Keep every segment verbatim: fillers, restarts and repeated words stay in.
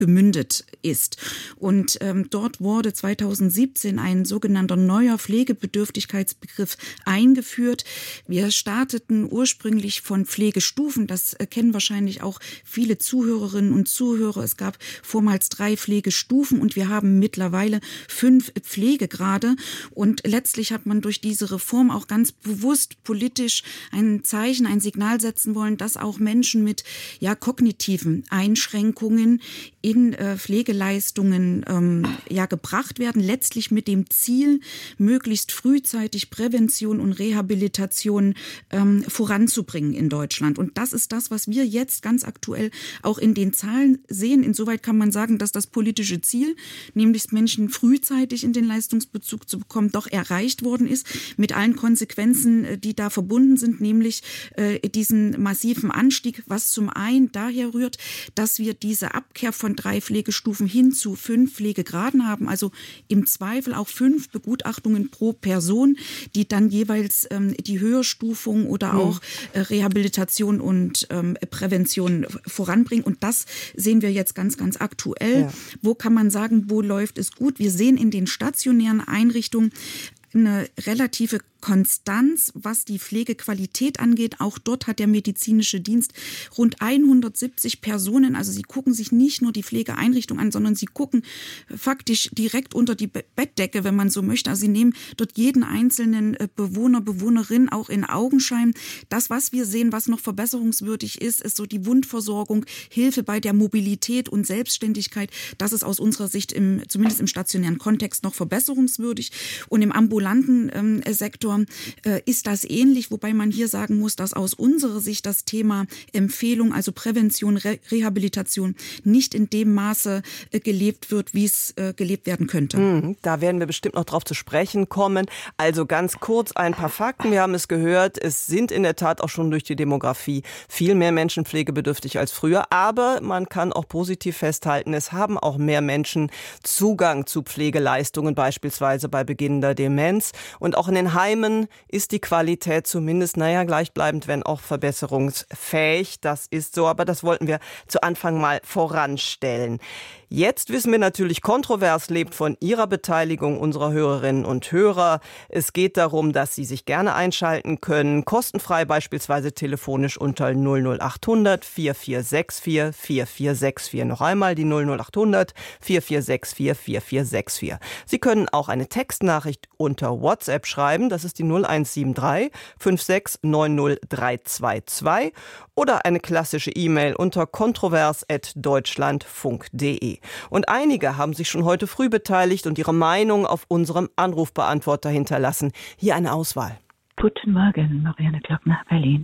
gemündet ist. Und ähm, dort wurde zweitausendsiebzehn ein sogenannter neuer Pflegebedürftigkeitsbegriff eingeführt. Wir starteten ursprünglich von Pflegestufen. Das äh, kennen wahrscheinlich auch viele Zuhörerinnen und Zuhörer. Es gab vormals drei Pflegestufen und wir haben mittlerweile fünf Pflegegrade. Und letztlich hat man durch diese Reform auch ganz bewusst politisch ein Zeichen, ein Signal setzen wollen, dass auch Menschen mit ja kognitiven Einschränkungen in äh, Pflegeleistungen ähm, ja gebracht werden, letztlich mit dem Ziel, möglichst frühzeitig Prävention und Rehabilitation ähm, voranzubringen in Deutschland. Und das ist das, was wir jetzt ganz aktuell auch in den Zahlen sehen. Insoweit kann man sagen, dass das politische Ziel, nämlich Menschen frühzeitig in den Leistungsbezug zu bekommen, doch erreicht worden ist, mit allen Konsequenzen, die da verbunden sind, nämlich äh, diesen massiven Anstieg, was zum einen daher rührt, dass wir diese Abkehr von drei Pflegestufen hin zu fünf Pflegegraden haben, also im Zweifel auch fünf Begutachtungen pro Person, die dann jeweils ähm, die Höherstufung oder auch äh, Rehabilitation und ähm, Prävention voranbringen. Und das sehen wir jetzt ganz, ganz aktuell. Ja. Wo kann man sagen, wo läuft es gut? Wir sehen in den stationären Einrichtungen eine relative Konstanz, was die Pflegequalität angeht. Auch dort hat der medizinische Dienst rund hundertsiebzig Personen. Also sie gucken sich nicht nur die Pflegeeinrichtung an, sondern sie gucken faktisch direkt unter die Bettdecke, wenn man so möchte. Also sie nehmen dort jeden einzelnen Bewohner, Bewohnerin auch in Augenschein. Das, was wir sehen, was noch verbesserungswürdig ist, ist so die Wundversorgung, Hilfe bei der Mobilität und Selbstständigkeit. Das ist aus unserer Sicht im, zumindest im stationären Kontext noch verbesserungswürdig. Und im ambulanten ähm, Sektor äh, ist das ähnlich, wobei man hier sagen muss, dass aus unserer Sicht das Thema Empfehlung, also Prävention, Re- Rehabilitation nicht in dem Maße äh, gelebt wird, wie es äh, gelebt werden könnte. Hm, da werden wir bestimmt noch drauf zu sprechen kommen. Also ganz kurz ein paar Fakten. Wir haben es gehört, es sind in der Tat auch schon durch die Demografie viel mehr Menschen pflegebedürftig als früher. Aber man kann auch positiv festhalten, es haben auch mehr Menschen Zugang zu Pflegeleistungen, beispielsweise bei beginnender Demenz. Und auch in den Heimen ist die Qualität zumindest, naja, gleichbleibend, wenn auch verbesserungsfähig. Das ist so, aber das wollten wir zu Anfang mal voranstellen. Jetzt wissen wir natürlich, Kontrovers lebt von Ihrer Beteiligung, unserer Hörerinnen und Hörer. Es geht darum, dass Sie sich gerne einschalten können, kostenfrei beispielsweise telefonisch unter null null acht hundert vier vier sechs vier vier vier sechs vier. Noch einmal die null null acht hundert vier vier sechs vier vier vier sechs vier. Sie können auch eine Textnachricht unter WhatsApp schreiben, das ist die null eins sieben drei fünf sechs neun null drei zwei zwei oder eine klassische E-Mail unter kontrovers at deutschlandfunk punkt de. Und einige haben sich schon heute früh beteiligt und ihre Meinung auf unserem Anrufbeantworter hinterlassen. Hier eine Auswahl. Guten Morgen, Marianne Glockner, Berlin.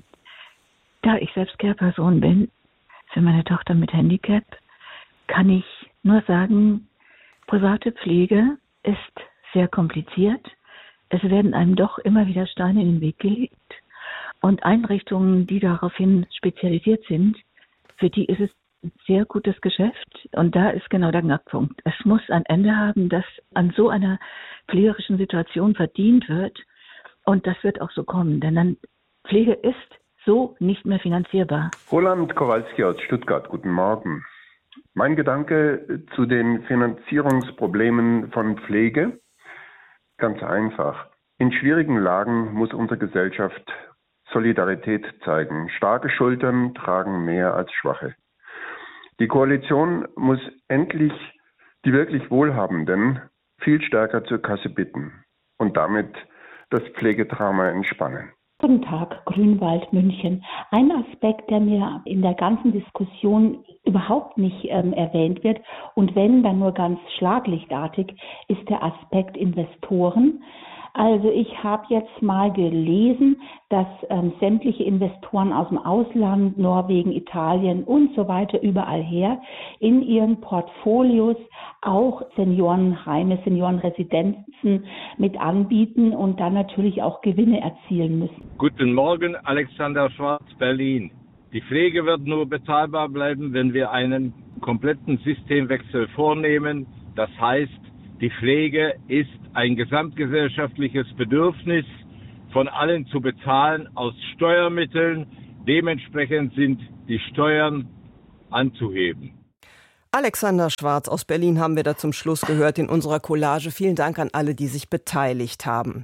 Da ich selbst Care-Person bin, für meine Tochter mit Handicap, kann ich nur sagen, private Pflege ist sehr kompliziert. Es werden einem doch immer wieder Steine in den Weg gelegt. Und Einrichtungen, die daraufhin spezialisiert sind, für die ist es ein sehr gutes Geschäft. Und da ist genau der Knackpunkt. Es muss ein Ende haben, dass an so einer pflegerischen Situation verdient wird. Und das wird auch so kommen. Denn dann Pflege ist so nicht mehr finanzierbar. Roland Kowalski aus Stuttgart, guten Morgen. Mein Gedanke zu den Finanzierungsproblemen von Pflege? Ganz einfach. In schwierigen Lagen muss unsere Gesellschaft Solidarität zeigen. Starke Schultern tragen mehr als schwache. Die Koalition muss endlich die wirklich Wohlhabenden viel stärker zur Kasse bitten und damit das Pflegedrama entspannen. Guten Tag, Grünwald, München. Ein Aspekt, der mir in der ganzen Diskussion überhaupt nicht ähm, erwähnt wird und wenn, dann nur ganz schlaglichtartig, ist der Aspekt Investoren. Also ich habe jetzt mal gelesen, dass ähm, sämtliche Investoren aus dem Ausland, Norwegen, Italien und so weiter, überall her, in ihren Portfolios auch Seniorenheime, Seniorenresidenzen mit anbieten und dann natürlich auch Gewinne erzielen müssen. Guten Morgen, Alexander Schwarz, Berlin. Die Pflege wird nur bezahlbar bleiben, wenn wir einen kompletten Systemwechsel vornehmen. Das heißt, die Pflege ist ein gesamtgesellschaftliches Bedürfnis, von allen zu bezahlen aus Steuermitteln. Dementsprechend sind die Steuern anzuheben. Alexander Schwarz aus Berlin haben wir da zum Schluss gehört in unserer Collage. Vielen Dank an alle, die sich beteiligt haben.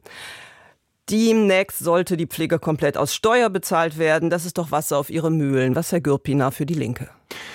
Demnächst sollte die Pflege komplett aus Steuer bezahlt werden. Das ist doch Wasser auf Ihre Mühlen. Was, Herr Gürpina, für die Linke?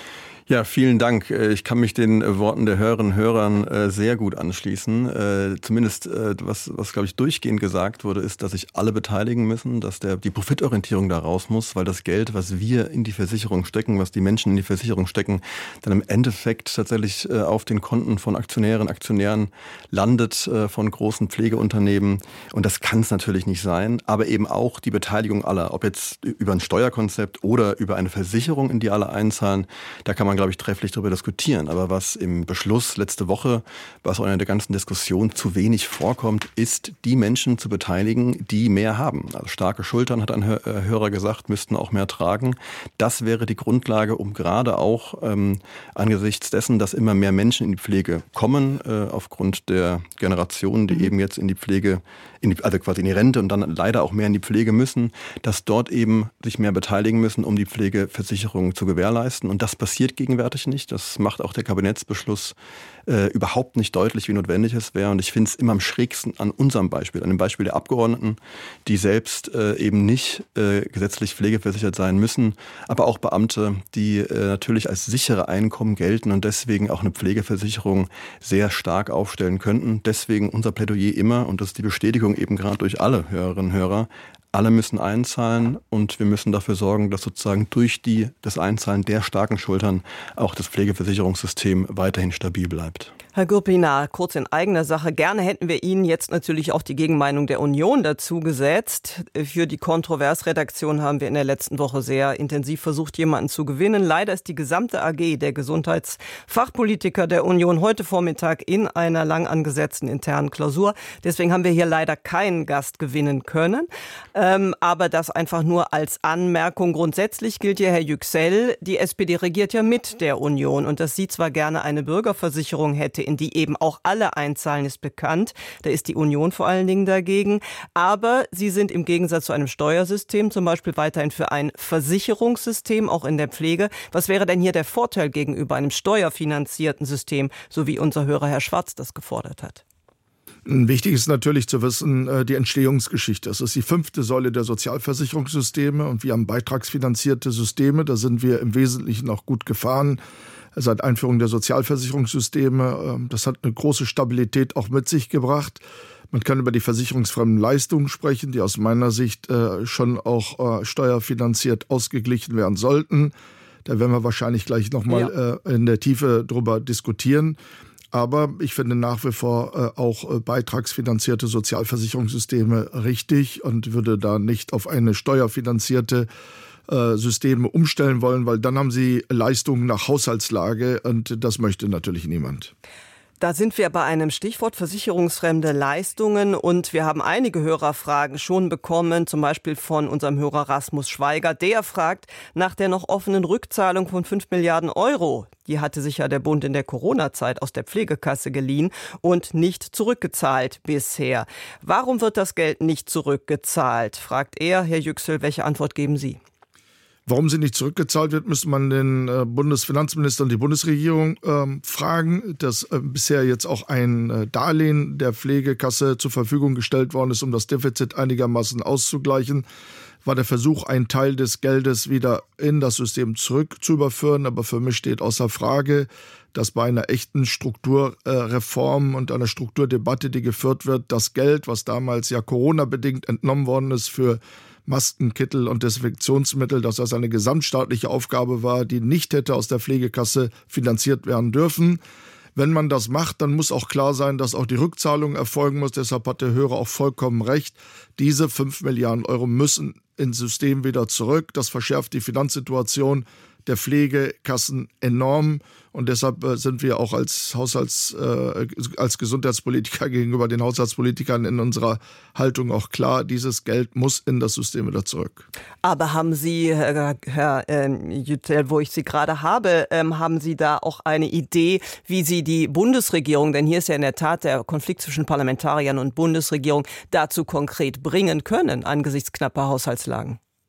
Ja, vielen Dank. Ich kann mich den Worten der Hörerinnen und Hörern sehr gut anschließen. Zumindest was, was glaube ich durchgehend gesagt wurde, ist, dass sich alle beteiligen müssen, dass der, die Profitorientierung da raus muss, weil das Geld, was wir in die Versicherung stecken, was die Menschen in die Versicherung stecken, dann im Endeffekt tatsächlich auf den Konten von Aktionären, Aktionären landet, von großen Pflegeunternehmen. Und das kann es natürlich nicht sein, aber eben auch die Beteiligung aller, ob jetzt über ein Steuerkonzept oder über eine Versicherung, in die alle einzahlen, da kann man, glaube ich, trefflich darüber diskutieren. Aber was im Beschluss letzte Woche, was auch in der ganzen Diskussion zu wenig vorkommt, ist, die Menschen zu beteiligen, die mehr haben. Also starke Schultern, hat ein Hörer gesagt, müssten auch mehr tragen. Das wäre die Grundlage, um gerade auch ähm, angesichts dessen, dass immer mehr Menschen in die Pflege kommen, äh, aufgrund der Generationen, die mhm. eben jetzt in die Pflege, in die, also quasi in die Rente und dann leider auch mehr in die Pflege müssen, dass dort eben sich mehr beteiligen müssen, um die Pflegeversicherung zu gewährleisten. Und das passiert gegenwärtig nicht. Das macht auch der Kabinettsbeschluss äh, überhaupt nicht deutlich, wie notwendig es wäre. Und ich finde es immer am schrägsten an unserem Beispiel, an dem Beispiel der Abgeordneten, die selbst äh, eben nicht äh, gesetzlich pflegeversichert sein müssen, aber auch Beamte, die äh, natürlich als sichere Einkommen gelten und deswegen auch eine Pflegeversicherung sehr stark aufstellen könnten. Deswegen unser Plädoyer immer, und das ist die Bestätigung eben gerade durch alle Hörerinnen und Hörer, alle müssen einzahlen und wir müssen dafür sorgen, dass sozusagen durch die, das Einzahlen der starken Schultern auch das Pflegeversicherungssystem weiterhin stabil bleibt. Herr Gürpina, kurz in eigener Sache. Gerne hätten wir Ihnen jetzt natürlich auch die Gegenmeinung der Union dazu gesetzt. Für die Kontroversredaktion haben wir in der letzten Woche sehr intensiv versucht, jemanden zu gewinnen. Leider ist die gesamte A G der Gesundheitsfachpolitiker der Union heute Vormittag in einer lang angesetzten internen Klausur. Deswegen haben wir hier leider keinen Gast gewinnen können. Ähm, aber das einfach nur als Anmerkung. Grundsätzlich gilt ja, Herr Yüksel, die S P D regiert ja mit der Union. Und dass sie zwar gerne eine Bürgerversicherung hätte, in die eben auch alle einzahlen, ist bekannt. Da ist die Union vor allen Dingen dagegen. Aber sie sind im Gegensatz zu einem Steuersystem zum Beispiel weiterhin für ein Versicherungssystem, auch in der Pflege. Was wäre denn hier der Vorteil gegenüber einem steuerfinanzierten System, so wie unser Hörer Herr Schwarz das gefordert hat? Wichtig ist natürlich zu wissen, die Entstehungsgeschichte. Das ist die fünfte Säule der Sozialversicherungssysteme und wir haben beitragsfinanzierte Systeme. Da sind wir im Wesentlichen auch gut gefahren seit Einführung der Sozialversicherungssysteme. Das hat eine große Stabilität auch mit sich gebracht. Man kann über die versicherungsfremden Leistungen sprechen, die aus meiner Sicht schon auch steuerfinanziert ausgeglichen werden sollten. Da werden wir wahrscheinlich gleich nochmal ja. in der Tiefe drüber diskutieren. Aber ich finde nach wie vor äh, auch äh, beitragsfinanzierte Sozialversicherungssysteme richtig und würde da nicht auf eine steuerfinanzierte äh, Systeme umstellen wollen, weil dann haben sie Leistungen nach Haushaltslage und das möchte natürlich niemand. Da sind wir bei einem Stichwort versicherungsfremde Leistungen und wir haben einige Hörerfragen schon bekommen, zum Beispiel von unserem Hörer Rasmus Schweiger. Der fragt nach der noch offenen Rückzahlung von fünf Milliarden Euro. Die hatte sich ja der Bund in der Corona-Zeit aus der Pflegekasse geliehen und nicht zurückgezahlt bisher. Warum wird das Geld nicht zurückgezahlt, fragt er. Herr Yüksel, welche Antwort geben Sie? Warum sie nicht zurückgezahlt wird, müsste man den äh, Bundesfinanzminister und die Bundesregierung äh, fragen, dass äh, bisher jetzt auch ein äh, Darlehen der Pflegekasse zur Verfügung gestellt worden ist, um das Defizit einigermaßen auszugleichen. War der Versuch, einen Teil des Geldes wieder in das System zurück zu überführen. Aber für mich steht außer Frage, dass bei einer echten Strukturreform und einer Strukturdebatte, die geführt wird, das Geld, was damals ja Corona-bedingt entnommen worden ist für Masken, Kittel und Desinfektionsmittel, dass das eine gesamtstaatliche Aufgabe war, die nicht hätte aus der Pflegekasse finanziert werden dürfen. Wenn man das macht, dann muss auch klar sein, dass auch die Rückzahlung erfolgen muss. Deshalb hat der Hörer auch vollkommen recht. Diese fünf Milliarden Euro müssen ins System wieder zurück. Das verschärft die Finanzsituation der Pflegekassen enorm. Und deshalb sind wir auch als Haushalts, äh, als Gesundheitspolitiker gegenüber den Haushaltspolitikern in unserer Haltung auch klar, dieses Geld muss in das System wieder zurück. Aber haben Sie, Herr, Herr äh, Yüksel, wo ich Sie gerade habe, ähm, haben Sie da auch eine Idee, wie Sie die Bundesregierung, denn hier ist ja in der Tat der Konflikt zwischen Parlamentariern und Bundesregierung, dazu konkret bringen können angesichts knapper Haushaltslagen?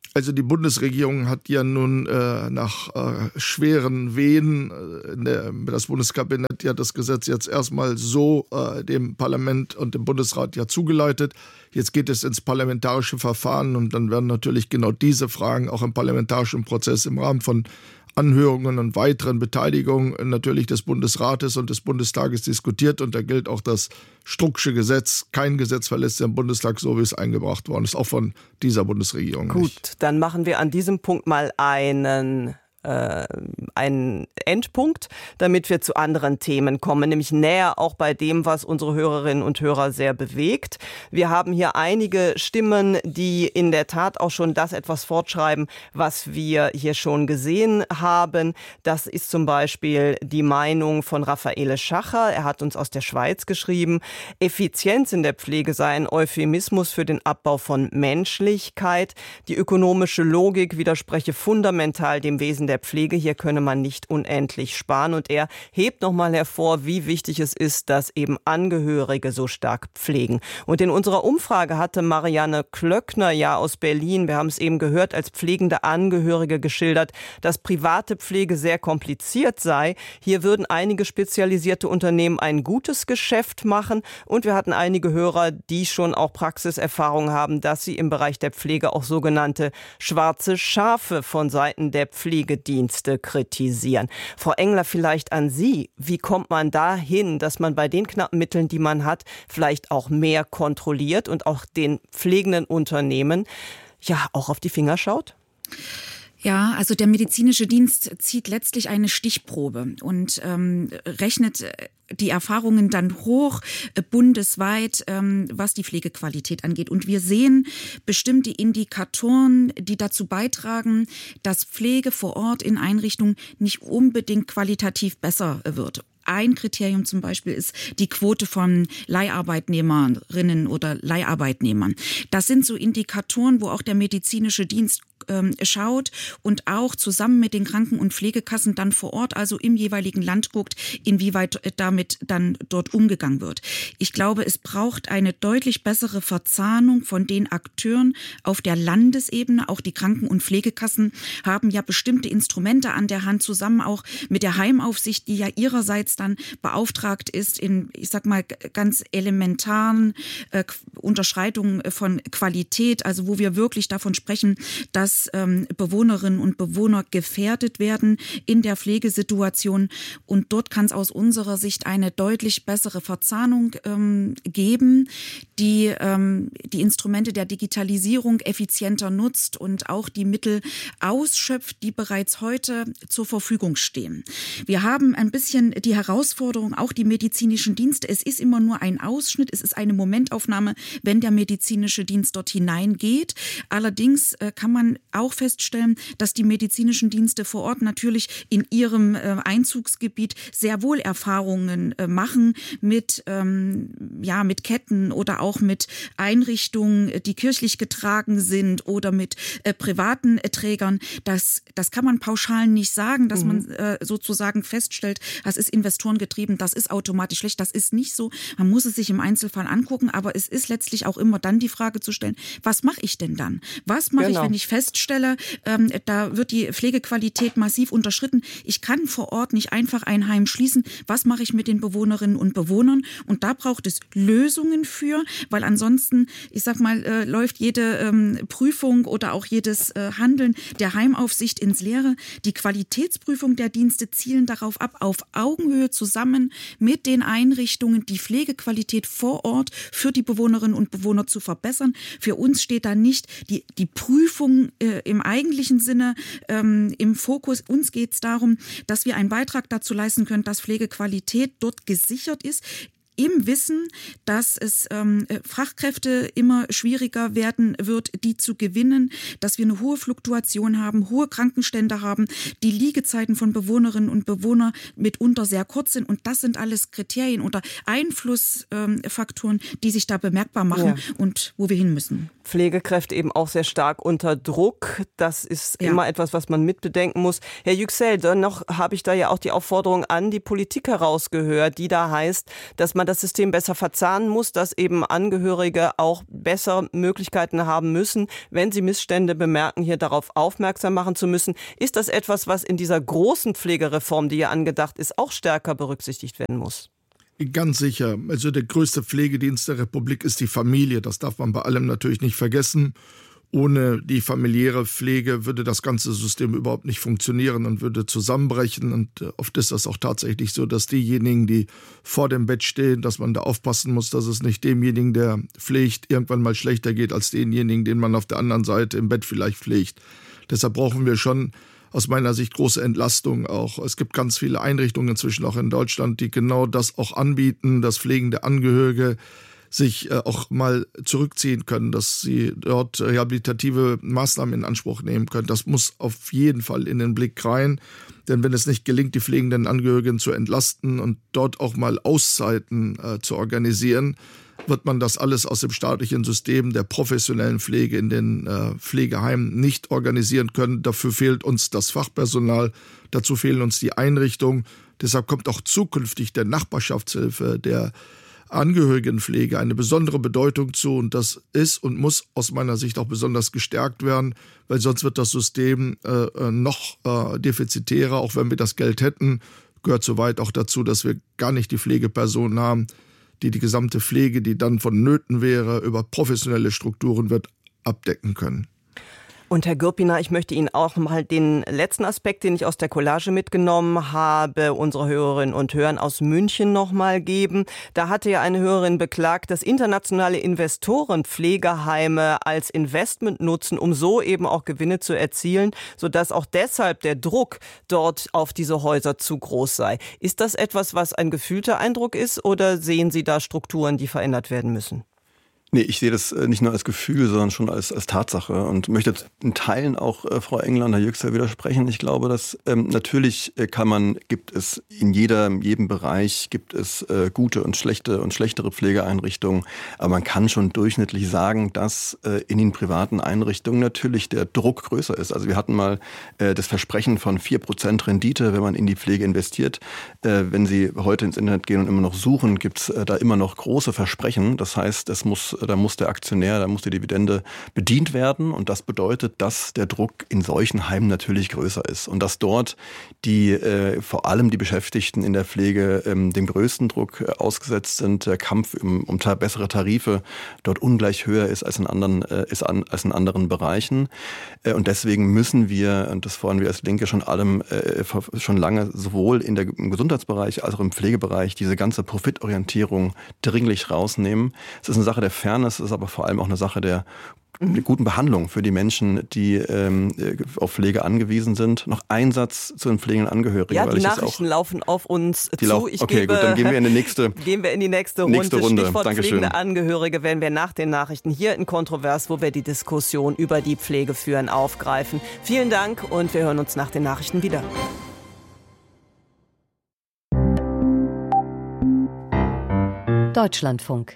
Also die Bundesregierung hat ja nun äh, nach äh, schweren Wehen, äh, in der, das Bundeskabinett ja das Gesetz jetzt erstmal so äh, dem Parlament und dem Bundesrat ja zugeleitet. Jetzt geht es ins parlamentarische Verfahren und dann werden natürlich genau diese Fragen auch im parlamentarischen Prozess im Rahmen von Anhörungen und weiteren Beteiligungen natürlich des Bundesrates und des Bundestages diskutiert. Und da gilt auch das Strucksche Gesetz. Kein Gesetz verlässt den Bundestag, so wie es eingebracht worden ist, auch von dieser Bundesregierung Gut, nicht. Dann machen wir an diesem Punkt mal einen äh, einen Endpunkt, damit wir zu anderen Themen kommen, nämlich näher auch bei dem, was unsere Hörerinnen und Hörer sehr bewegt. Wir haben hier einige Stimmen, die in der Tat auch schon das etwas fortschreiben, was wir hier schon gesehen haben. Das ist zum Beispiel die Meinung von Raffaele Schacher. Er hat uns aus der Schweiz geschrieben, Effizienz in der Pflege sei ein Euphemismus für den Abbau von Menschlichkeit. Die ökonomische Logik widerspreche fundamental dem Wesen der Pflege. Hier könne man nicht unendlich sparen. Und er hebt nochmal hervor, wie wichtig es ist, dass eben Angehörige so stark pflegen. Und in unserer Umfrage hatte Marianne Klöckner ja aus Berlin, wir haben es eben gehört, als pflegende Angehörige geschildert, dass private Pflege sehr kompliziert sei. Hier würden einige spezialisierte Unternehmen ein gutes Geschäft machen. Und wir hatten einige Hörer, die schon auch Praxiserfahrung haben, dass sie im Bereich der Pflege auch sogenannte schwarze Schafe von Seiten der Pflegedienste kritisieren. Frau Engler, vielleicht an Sie. Wie kommt man dahin, dass man bei den knappen Mitteln, die man hat, vielleicht auch mehr kontrolliert und auch den pflegenden Unternehmen ja auch auf die Finger schaut? Ja, also der medizinische Dienst zieht letztlich eine Stichprobe und ähm, rechnet die Erfahrungen dann hoch, äh, bundesweit, ähm, was die Pflegequalität angeht. Und wir sehen bestimmte Indikatoren, die dazu beitragen, dass Pflege vor Ort in Einrichtungen nicht unbedingt qualitativ besser wird. Ein Kriterium zum Beispiel ist die Quote von Leiharbeitnehmerinnen oder Leiharbeitnehmern. Das sind so Indikatoren, wo auch der medizinische Dienst ähm, schaut und auch zusammen mit den Kranken- und Pflegekassen dann vor Ort, also im jeweiligen Land guckt, inwieweit damit dann dort umgegangen wird. Ich glaube, es braucht eine deutlich bessere Verzahnung von den Akteuren auf der Landesebene. Auch die Kranken- und Pflegekassen haben ja bestimmte Instrumente an der Hand, zusammen auch mit der Heimaufsicht, die ja ihrerseits dann beauftragt ist in, ich sag mal, ganz elementaren äh, Unterschreitungen von Qualität, also wo wir wirklich davon sprechen, dass ähm, Bewohnerinnen und Bewohner gefährdet werden in der Pflegesituation. Und dort kann es aus unserer Sicht eine deutlich bessere Verzahnung ähm, geben, die ähm, die Instrumente der Digitalisierung effizienter nutzt und auch die Mittel ausschöpft, die bereits heute zur Verfügung stehen. Wir haben ein bisschen die Herausforderung, auch die medizinischen Dienste. Es ist immer nur ein Ausschnitt, es ist eine Momentaufnahme, wenn der medizinische Dienst dort hineingeht. Allerdings äh, kann man auch feststellen, dass die medizinischen Dienste vor Ort natürlich in ihrem äh, Einzugsgebiet sehr wohl Erfahrungen äh, machen mit, ähm, ja, mit Ketten oder auch mit Einrichtungen, die kirchlich getragen sind oder mit äh, privaten äh, Trägern. Das, das kann man pauschal nicht sagen, dass mhm. man äh, sozusagen feststellt, das ist investorengetrieben, das ist automatisch schlecht, das ist nicht so. Man muss es sich im Einzelfall angucken, aber es ist letztlich auch immer dann die Frage zu stellen, was mache ich denn dann? Was mache genau. ich, wenn ich feststelle, ähm, da wird die Pflegequalität massiv unterschritten. Ich kann vor Ort nicht einfach ein Heim schließen. Was mache ich mit den Bewohnerinnen und Bewohnern? Und da braucht es Lösungen für, weil ansonsten, ich sag mal, äh, läuft jede ähm, Prüfung oder auch jedes äh, Handeln der Heimaufsicht ins Leere. Die Qualitätsprüfung der Dienste zielen darauf ab, auf Augenhöhe zusammen mit den Einrichtungen die Pflegequalität vor Ort für die Bewohnerinnen und Bewohner zu verbessern. Für uns steht da nicht die, die Prüfung äh, im eigentlichen Sinne ähm, im Fokus. Uns geht es darum, dass wir einen Beitrag dazu leisten können, dass Pflegequalität dort gesichert ist, im Wissen, dass es ähm, Fachkräfte immer schwieriger werden wird, die zu gewinnen, dass wir eine hohe Fluktuation haben, hohe Krankenstände haben, die Liegezeiten von Bewohnerinnen und Bewohnern mitunter sehr kurz sind. Und das sind alles Kriterien oder Einflussfaktoren, ähm, die sich da bemerkbar machen ja. und wo wir hin müssen. Pflegekräfte eben auch sehr stark unter Druck. Das ist ja. immer etwas, was man mitbedenken muss. Herr Yüksel, dennoch habe ich da ja auch die Aufforderung an die Politik herausgehört, die da heißt, dass man das System besser verzahnen muss, dass eben Angehörige auch besser Möglichkeiten haben müssen, wenn sie Missstände bemerken, hier darauf aufmerksam machen zu müssen. Ist das etwas, was in dieser großen Pflegereform, die ja angedacht ist, auch stärker berücksichtigt werden muss? Ganz sicher. Also der größte Pflegedienst der Republik ist die Familie. Das darf man bei allem natürlich nicht vergessen. Ohne die familiäre Pflege würde das ganze System überhaupt nicht funktionieren und würde zusammenbrechen. Und oft ist das auch tatsächlich so, dass diejenigen, die vor dem Bett stehen, dass man da aufpassen muss, dass es nicht demjenigen, der pflegt, irgendwann mal schlechter geht als denjenigen, den man auf der anderen Seite im Bett vielleicht pflegt. Deshalb brauchen wir schon aus meiner Sicht große Entlastung auch. Es gibt ganz viele Einrichtungen inzwischen auch in Deutschland, die genau das auch anbieten, dass pflegende Angehörige sich auch mal zurückziehen können, dass sie dort rehabilitative Maßnahmen in Anspruch nehmen können. Das muss auf jeden Fall in den Blick rein, denn wenn es nicht gelingt, die pflegenden Angehörigen zu entlasten und dort auch mal Auszeiten äh, zu organisieren, wird man das alles aus dem staatlichen System der professionellen Pflege in den äh, Pflegeheimen nicht organisieren können. Dafür fehlt uns das Fachpersonal, dazu fehlen uns die Einrichtungen. Deshalb kommt auch zukünftig der Nachbarschaftshilfe, der Angehörigenpflege eine besondere Bedeutung zu, und das ist und muss aus meiner Sicht auch besonders gestärkt werden, weil sonst wird das System äh, noch äh, defizitärer, auch wenn wir das Geld hätten. Gehört soweit auch dazu, dass wir gar nicht die Pflegepersonen haben, die die gesamte Pflege, die dann vonnöten wäre, über professionelle Strukturen wird abdecken können. Und Herr Gürpiner, ich möchte Ihnen auch mal den letzten Aspekt, den ich aus der Collage mitgenommen habe, unsere Hörerinnen und Hörern aus München noch mal geben. Da hatte ja eine Hörerin beklagt, dass internationale Investoren Pflegeheime als Investment nutzen, um so eben auch Gewinne zu erzielen, sodass auch deshalb der Druck dort auf diese Häuser zu groß sei. Ist das etwas, was ein gefühlter Eindruck ist, oder sehen Sie da Strukturen, die verändert werden müssen? Nee, ich sehe das nicht nur als Gefühl, sondern schon als, als Tatsache und möchte in Teilen auch äh, Frau Englander Yüksel widersprechen. Ich glaube, dass ähm, natürlich kann man, gibt es in jeder, in jedem Bereich gibt es äh, gute und schlechte und schlechtere Pflegeeinrichtungen, aber man kann schon durchschnittlich sagen, dass äh, in den privaten Einrichtungen natürlich der Druck größer ist. Also wir hatten mal äh, das Versprechen von vier Prozent Rendite, wenn man in die Pflege investiert. Äh, wenn Sie heute ins Internet gehen und immer noch suchen, gibt es äh, da immer noch große Versprechen. Das heißt, es muss Da muss der Aktionär, da muss die Dividende bedient werden. Und das bedeutet, dass der Druck in solchen Heimen natürlich größer ist. Und dass dort die, äh, vor allem die Beschäftigten in der Pflege ähm, dem größten Druck äh, ausgesetzt sind. Der Kampf um, um ta- bessere Tarife dort ungleich höher ist als in anderen, äh, ist an, als in anderen Bereichen. Äh, und deswegen müssen wir, und das fordern wir als Linke schon allem, äh, schon lange, sowohl in der, im Gesundheitsbereich als auch im Pflegebereich, diese ganze Profitorientierung dringlich rausnehmen. Es ist eine Sache der Fairness, ist aber vor allem auch eine Sache der guten Behandlung für die Menschen, die ähm, auf Pflege angewiesen sind. Noch ein Satz zu den pflegenden Angehörigen. Ja, weil die ich Nachrichten auch, laufen auf uns die zu. Lauf, ich okay, gebe, gut, dann gehen wir in die nächste, gehen wir in die nächste Runde. nächste Runde. Stichwort Dankeschön. pflegende Angehörige werden wir nach den Nachrichten hier in Kontrovers, wo wir die Diskussion über die Pflege führen, aufgreifen. Vielen Dank und wir hören uns nach den Nachrichten wieder. Deutschlandfunk.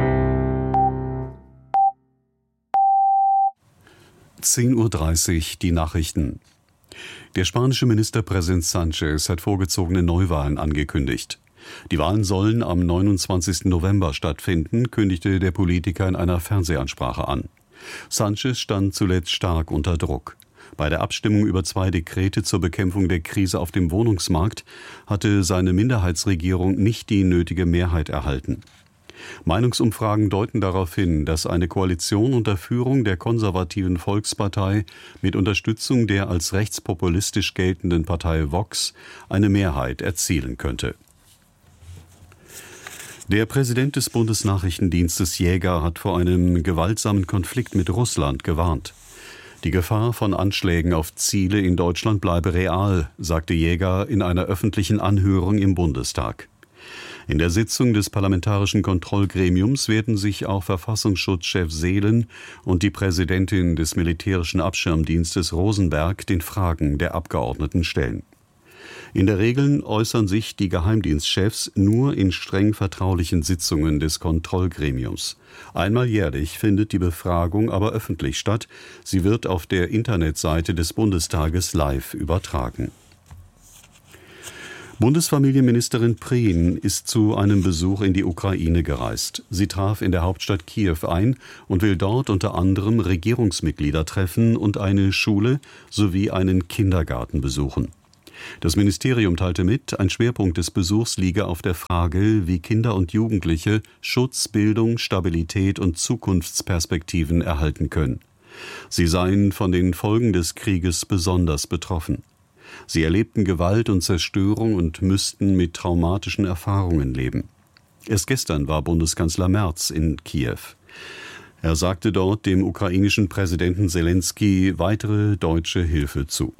zehn Uhr dreißig, die Nachrichten. Der spanische Ministerpräsident Sánchez hat vorgezogene Neuwahlen angekündigt. Die Wahlen sollen am neunundzwanzigsten November stattfinden, kündigte der Politiker in einer Fernsehansprache an. Sánchez stand zuletzt stark unter Druck. Bei der Abstimmung über zwei Dekrete zur Bekämpfung der Krise auf dem Wohnungsmarkt hatte seine Minderheitsregierung nicht die nötige Mehrheit erhalten. Meinungsumfragen deuten darauf hin, dass eine Koalition unter Führung der konservativen Volkspartei mit Unterstützung der als rechtspopulistisch geltenden Partei Vox eine Mehrheit erzielen könnte. Der Präsident des Bundesnachrichtendienstes Jäger hat vor einem gewaltsamen Konflikt mit Russland gewarnt. Die Gefahr von Anschlägen auf Ziele in Deutschland bleibe real, sagte Jäger in einer öffentlichen Anhörung im Bundestag. In der Sitzung des Parlamentarischen Kontrollgremiums werden sich auch Verfassungsschutzchef Seelen und die Präsidentin des Militärischen Abschirmdienstes Rosenberg den Fragen der Abgeordneten stellen. In der Regel äußern sich die Geheimdienstchefs nur in streng vertraulichen Sitzungen des Kontrollgremiums. Einmal jährlich findet die Befragung aber öffentlich statt. Sie wird auf der Internetseite des Bundestages live übertragen. Bundesfamilienministerin Prien ist zu einem Besuch in die Ukraine gereist. Sie traf in der Hauptstadt Kiew ein und will dort unter anderem Regierungsmitglieder treffen und eine Schule sowie einen Kindergarten besuchen. Das Ministerium teilte mit, ein Schwerpunkt des Besuchs liege auf der Frage, wie Kinder und Jugendliche Schutz, Bildung, Stabilität und Zukunftsperspektiven erhalten können. Sie seien von den Folgen des Krieges besonders betroffen. Sie erlebten Gewalt und Zerstörung und müssten mit traumatischen Erfahrungen leben. Erst gestern war Bundeskanzler Merz in Kiew. Er sagte dort dem ukrainischen Präsidenten Selenskyj weitere deutsche Hilfe zu.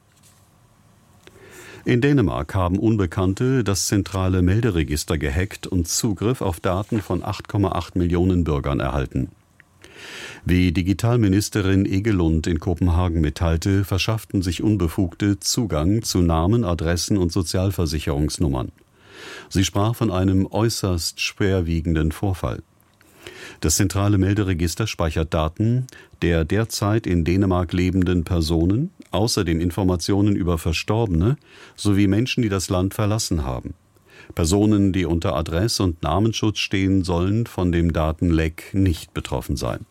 In Dänemark haben Unbekannte das zentrale Melderegister gehackt und Zugriff auf Daten von acht Komma acht Millionen Bürgern erhalten. Wie Digitalministerin Egelund in Kopenhagen mitteilte, verschafften sich Unbefugte Zugang zu Namen, Adressen und Sozialversicherungsnummern. Sie sprach von einem äußerst schwerwiegenden Vorfall. Das zentrale Melderegister speichert Daten der derzeit in Dänemark lebenden Personen, außerdem Informationen über Verstorbene sowie Menschen, die das Land verlassen haben. Personen, die unter Adress- und Namensschutz stehen, sollen von dem Datenleck nicht betroffen sein.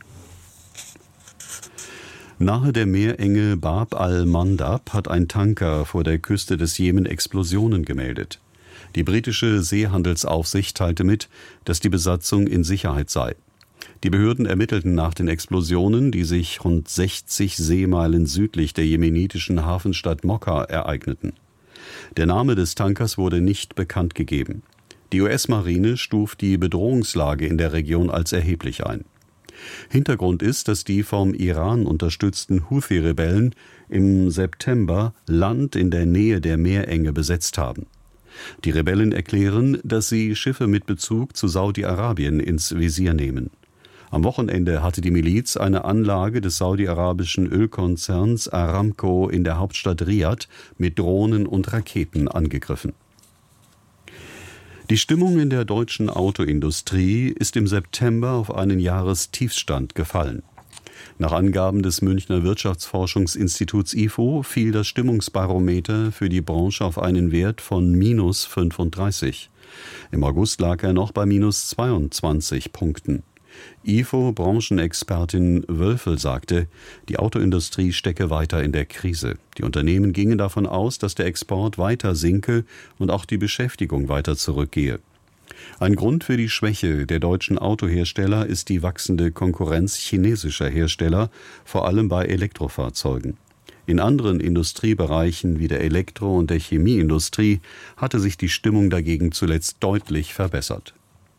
Nahe der Meerenge Bab al-Mandab hat ein Tanker vor der Küste des Jemen Explosionen gemeldet. Die britische Seehandelsaufsicht teilte mit, dass die Besatzung in Sicherheit sei. Die Behörden ermittelten nach den Explosionen, die sich rund sechzig Seemeilen südlich der jemenitischen Hafenstadt Mokka ereigneten. Der Name des Tankers wurde nicht bekannt gegeben. Die U S-Marine stuft die Bedrohungslage in der Region als erheblich ein. Hintergrund ist, dass die vom Iran unterstützten Houthi-Rebellen im September Land in der Nähe der Meerenge besetzt haben. Die Rebellen erklären, dass sie Schiffe mit Bezug zu Saudi-Arabien ins Visier nehmen. Am Wochenende hatte die Miliz eine Anlage des saudi-arabischen Ölkonzerns Aramco in der Hauptstadt Riad mit Drohnen und Raketen angegriffen. Die Stimmung in der deutschen Autoindustrie ist im September auf einen Jahrestiefstand gefallen. Nach Angaben des Münchner Wirtschaftsforschungsinstituts I F O fiel das Stimmungsbarometer für die Branche auf einen Wert von minus fünfunddreißig. Im August lag er noch bei minus zweiundzwanzig Punkten. I F O-Branchenexpertin Wölfel sagte, die Autoindustrie stecke weiter in der Krise. Die Unternehmen gingen davon aus, dass der Export weiter sinke und auch die Beschäftigung weiter zurückgehe. Ein Grund für die Schwäche der deutschen Autohersteller ist die wachsende Konkurrenz chinesischer Hersteller, vor allem bei Elektrofahrzeugen. In anderen Industriebereichen wie der Elektro- und der Chemieindustrie hatte sich die Stimmung dagegen zuletzt deutlich verbessert.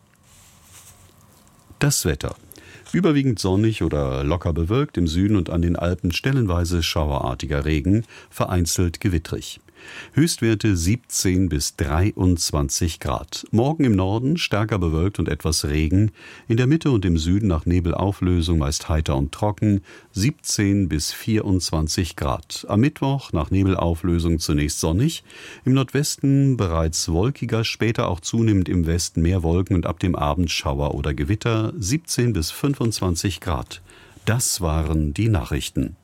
Das Wetter. Überwiegend sonnig oder locker bewölkt, im Süden und an den Alpen stellenweise schauerartiger Regen, vereinzelt gewittrig. Höchstwerte siebzehn bis dreiundzwanzig Grad. Morgen im Norden stärker bewölkt und etwas Regen. In der Mitte und im Süden nach Nebelauflösung meist heiter und trocken, siebzehn bis vierundzwanzig Grad. Am Mittwoch nach Nebelauflösung zunächst sonnig. Im Nordwesten bereits wolkiger, später auch zunehmend im Westen mehr Wolken und ab dem Abend Schauer oder Gewitter, siebzehn bis fünfundzwanzig Grad. Das waren die Nachrichten.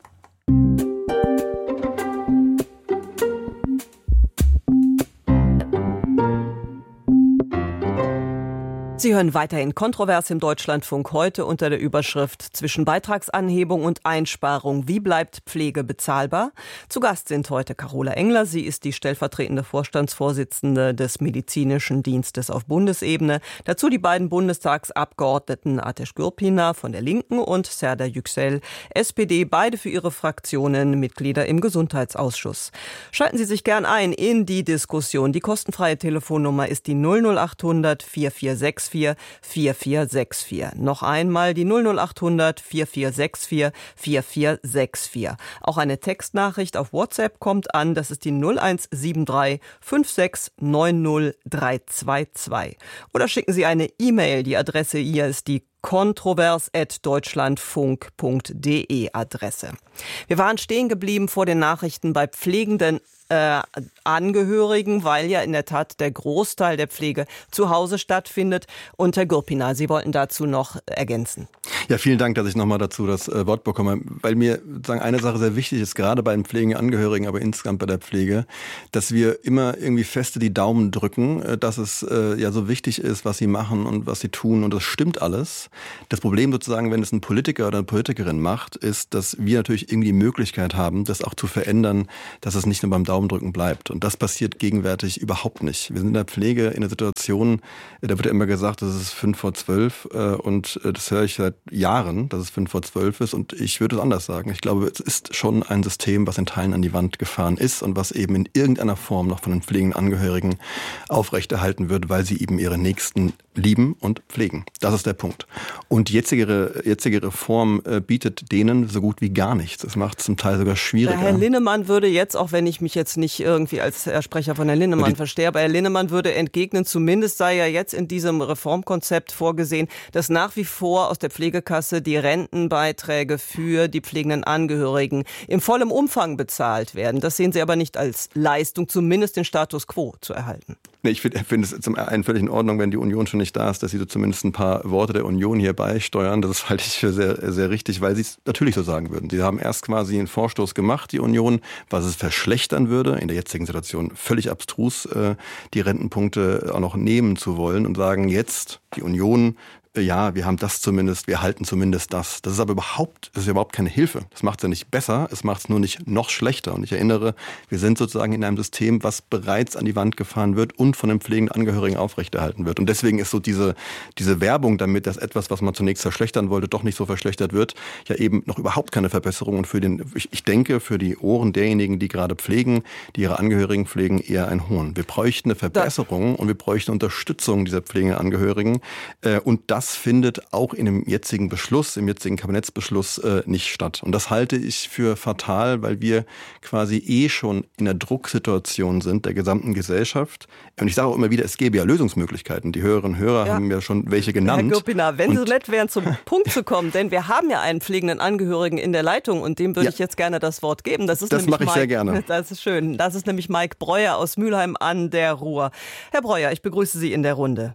Sie hören weiterhin Kontrovers im Deutschlandfunk heute unter der Überschrift Zwischen Beitragsanhebung und Einsparung. Wie bleibt Pflege bezahlbar? Zu Gast sind heute Carola Engler. Sie ist die stellvertretende Vorstandsvorsitzende des Medizinischen Dienstes auf Bundesebene. Dazu die beiden Bundestagsabgeordneten Ateş Gürpınar von der Linken und Serdar Yüksel, S P D, beide für ihre Fraktionen Mitglieder im Gesundheitsausschuss. Schalten Sie sich gern ein in die Diskussion. Die kostenfreie Telefonnummer ist die null null acht hundert vier vier sechs vier vier vier sechs vier. Noch einmal die null null acht hundert vier vier sechs vier vier vier sechs vier. Auch eine Textnachricht auf WhatsApp kommt an. Das ist die null eins sieben drei fünf sechs neun null drei zwei zwei. Oder schicken Sie eine E-Mail. Die Adresse hier ist die kontrovers at deutschlandfunk punkt de Adresse. Wir waren stehen geblieben vor den Nachrichten bei pflegenden äh, Angehörigen, weil ja in der Tat der Großteil der Pflege zu Hause stattfindet. Und Herr Gürpınar, Sie wollten dazu noch ergänzen. Ja, vielen Dank, dass ich nochmal dazu das äh, Wort bekomme, weil mir sozusagen eine Sache sehr wichtig ist, gerade bei den pflegenden Angehörigen, aber insgesamt bei der Pflege, dass wir immer irgendwie feste die Daumen drücken, äh, dass es äh, ja so wichtig ist, was sie machen und was sie tun, und das stimmt alles. Das Problem sozusagen, wenn es ein Politiker oder eine Politikerin macht, ist, dass wir natürlich irgendwie die Möglichkeit haben, das auch zu verändern, dass es nicht nur beim Daumendrücken bleibt, und das passiert gegenwärtig überhaupt nicht. Wir sind in der Pflege in einer Situation, da wird ja immer gesagt, das ist fünf vor zwölf, äh, und äh, das höre ich seit Jahren, dass es fünf vor zwölf ist, und ich würde es anders sagen. Ich glaube, es ist schon ein System, was in Teilen an die Wand gefahren ist und was eben in irgendeiner Form noch von den pflegenden Angehörigen aufrechterhalten wird, weil sie eben ihre Nächsten lieben und pflegen. Das ist der Punkt. Und die jetzige, jetzige Reform äh, bietet denen so gut wie gar nichts. Es macht es zum Teil sogar schwieriger. Der Herr Linnemann würde jetzt, auch wenn ich mich jetzt nicht irgendwie als Sprecher von Herrn Linnemann verstehe, aber Herr Linnemann würde entgegnen, zumindest sei ja jetzt in diesem Reformkonzept vorgesehen, dass nach wie vor aus der Pflegekasse die Rentenbeiträge für die pflegenden Angehörigen im vollen Umfang bezahlt werden. Das sehen Sie aber nicht als Leistung, zumindest den Status quo zu erhalten. Nee, ich finde find es zum einen völlig in Ordnung, wenn die Union schon nicht da ist, dass sie so zumindest ein paar Worte der Union hier beisteuern. Das halte ich für sehr, sehr richtig, weil sie es natürlich so sagen würden. Sie haben erst quasi einen Vorstoß gemacht, die Union, was es verschlechtern würde, in der jetzigen Situation völlig abstrus, die Rentenpunkte auch noch nehmen zu wollen, und sagen jetzt, die Union, ja, wir haben das zumindest, wir halten zumindest das. Das ist aber überhaupt, das ist überhaupt keine Hilfe. Das macht es ja nicht besser, es macht es nur nicht noch schlechter. Und ich erinnere, wir sind sozusagen in einem System, was bereits an die Wand gefahren wird und von den pflegenden Angehörigen aufrechterhalten wird. Und deswegen ist so diese, diese Werbung damit, dass etwas, was man zunächst verschlechtern wollte, doch nicht so verschlechtert wird, ja eben noch überhaupt keine Verbesserung. Und für den, ich denke, für die Ohren derjenigen, die gerade pflegen, die ihre Angehörigen pflegen, eher ein Hohn. Wir bräuchten eine Verbesserung und wir bräuchten Unterstützung dieser pflegenden Angehörigen. Und das Das findet auch in dem jetzigen Beschluss, im jetzigen Kabinettsbeschluss äh, nicht statt. Und das halte ich für fatal, weil wir quasi eh schon in einer Drucksituation sind der gesamten Gesellschaft. Und ich sage auch immer wieder, es gäbe ja Lösungsmöglichkeiten. Die Hörerinnen und Hörer ja. haben ja schon welche genannt. Herr Gürpiner, wenn Sie so nett wären, zum Punkt zu kommen, denn wir haben ja einen pflegenden Angehörigen in der Leitung, und dem würde ja. ich jetzt gerne das Wort geben. Das, ist das mache ich Mike, sehr gerne. Das ist schön. Das ist nämlich Mike Breuer aus Mülheim an der Ruhr. Herr Breuer, ich begrüße Sie in der Runde.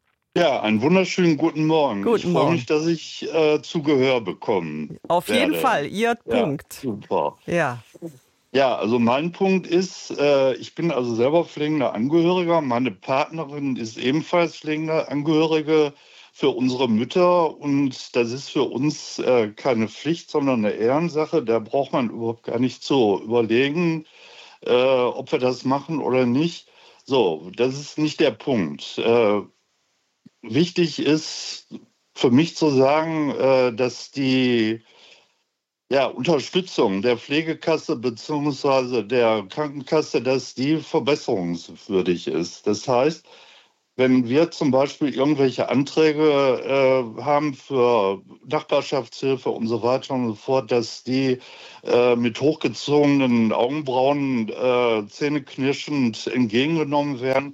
Ja, einen wunderschönen guten Morgen. Guten ich freue Morgen. mich, dass ich äh, zu Gehör bekomme. Auf werde. jeden Fall, Ihr ja, Punkt. Super. Ja. Ja, also mein Punkt ist, äh, ich bin also selber pflegender Angehöriger. Meine Partnerin ist ebenfalls pflegende Angehörige für unsere Mütter. Und das ist für uns äh, keine Pflicht, sondern eine Ehrensache. Da braucht man überhaupt gar nicht zu überlegen, äh, ob wir das machen oder nicht. So, das ist nicht der Punkt. Äh, Wichtig ist für mich zu sagen, dass die ja, Unterstützung der Pflegekasse bzw. der Krankenkasse, dass die verbesserungswürdig ist. Das heißt, wenn wir zum Beispiel irgendwelche Anträge äh, haben für Nachbarschaftshilfe und so weiter und so fort, dass die äh, mit hochgezogenen Augenbrauen äh, zähneknirschend entgegengenommen werden.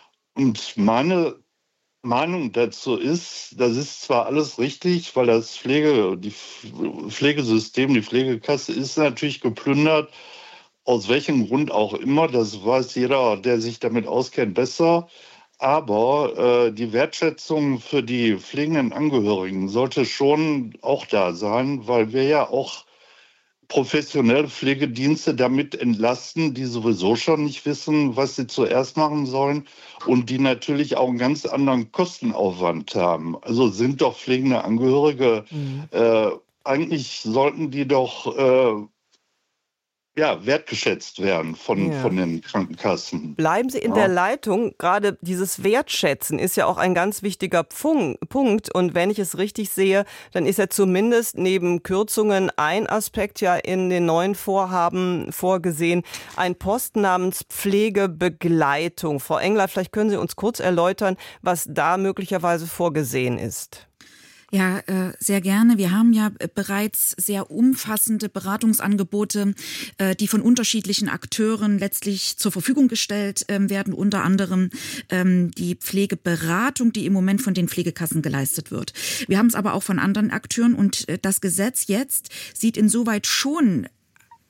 Und meine Meinung dazu ist, das ist zwar alles richtig, weil das Pflege, die Pflegesystem, die Pflegekasse ist natürlich geplündert, aus welchem Grund auch immer, das weiß jeder, der sich damit auskennt, besser. Aber äh, die Wertschätzung für die pflegenden Angehörigen sollte schon auch da sein, weil wir ja auch professionelle Pflegedienste damit entlasten, die sowieso schon nicht wissen, was sie zuerst machen sollen und die natürlich auch einen ganz anderen Kostenaufwand haben. Also sind doch pflegende Angehörige, mhm. äh, eigentlich sollten die doch äh, ja, wertgeschätzt werden von, ja. von den Krankenkassen. Bleiben Sie in ja. der Leitung. Gerade dieses Wertschätzen ist ja auch ein ganz wichtiger Punkt. Und wenn ich es richtig sehe, dann ist ja zumindest neben Kürzungen ein Aspekt ja in den neuen Vorhaben vorgesehen, ein Posten namens Pflegebegleitung. Frau Engler, vielleicht können Sie uns kurz erläutern, was da möglicherweise vorgesehen ist. Ja, äh, sehr gerne. Wir haben ja bereits sehr umfassende Beratungsangebote, äh, die von unterschiedlichen Akteuren letztlich zur Verfügung gestellt ähm, werden, unter anderem ähm, die Pflegeberatung, die im Moment von den Pflegekassen geleistet wird. Wir haben es aber auch von anderen Akteuren, und äh, das Gesetz jetzt sieht insoweit schon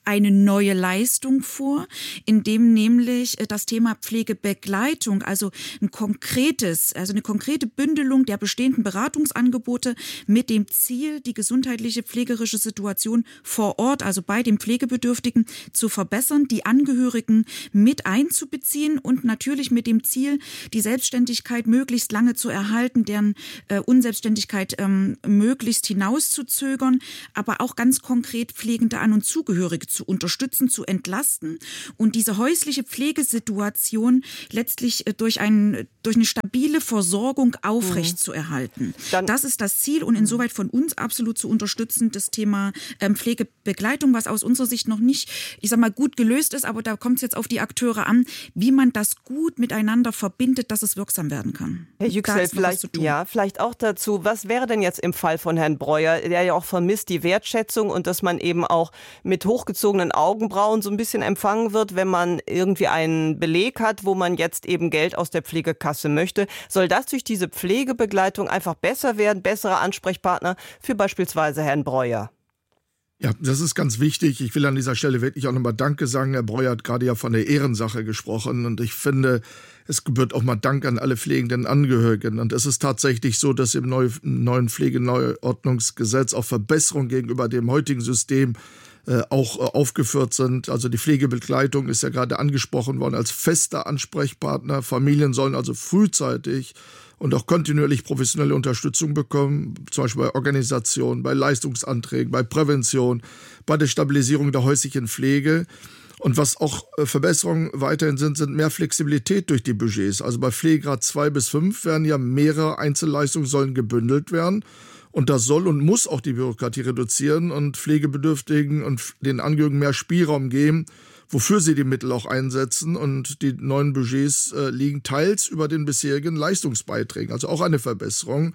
eine neue Leistung vor, in dem nämlich das Thema Pflegebegleitung, also ein konkretes, also eine konkrete Bündelung der bestehenden Beratungsangebote mit dem Ziel, die gesundheitliche pflegerische Situation vor Ort, also bei dem Pflegebedürftigen, zu verbessern, die Angehörigen mit einzubeziehen und natürlich mit dem Ziel, die Selbstständigkeit möglichst lange zu erhalten, deren äh, Unselbstständigkeit ähm, möglichst hinauszuzögern, aber auch ganz konkret Pflegende an und Zugehörige zu unterstützen, zu entlasten und diese häusliche Pflegesituation letztlich äh, durch, ein, durch eine stabile Versorgung aufrechtzuerhalten. Mhm. Das ist das Ziel und insoweit von uns absolut zu unterstützen, das Thema ähm, Pflegebegleitung, was aus unserer Sicht noch nicht, ich sag mal, gut gelöst ist, aber da kommt es jetzt auf die Akteure an, wie man das gut miteinander verbindet, dass es wirksam werden kann. Herr Yüksel, vielleicht, ja, vielleicht auch dazu, was wäre denn jetzt im Fall von Herrn Breuer, der ja auch vermisst die Wertschätzung und dass man eben auch mit hochgezogenen Augenbrauen so ein bisschen empfangen wird, wenn man irgendwie einen Beleg hat, wo man jetzt eben Geld aus der Pflegekasse möchte. Soll das durch diese Pflegebegleitung einfach besser werden, bessere Ansprechpartner für beispielsweise Herrn Breuer? Ja, das ist ganz wichtig. Ich will an dieser Stelle wirklich auch nochmal Danke sagen. Herr Breuer hat gerade ja von der Ehrensache gesprochen und ich finde, es gebührt auch mal Dank an alle pflegenden Angehörigen. Und es ist tatsächlich so, dass im neuen Pflegeneuordnungsgesetz auch Verbesserungen gegenüber dem heutigen System äh, auch äh, aufgeführt sind. Also die Pflegebegleitung ist ja gerade angesprochen worden als fester Ansprechpartner. Familien sollen also frühzeitig und auch kontinuierlich professionelle Unterstützung bekommen, zum Beispiel bei Organisation, bei Leistungsanträgen, bei Prävention, bei der Stabilisierung der häuslichen Pflege. Und was auch Verbesserungen weiterhin sind, sind mehr Flexibilität durch die Budgets. Also bei Pflegegrad zwei bis fünf werden ja mehrere Einzelleistungen sollen gebündelt werden. Und das soll und muss auch die Bürokratie reduzieren und Pflegebedürftigen und den Angehörigen mehr Spielraum geben, wofür sie die Mittel auch einsetzen. Und die neuen Budgets äh, liegen teils über den bisherigen Leistungsbeiträgen, also auch eine Verbesserung.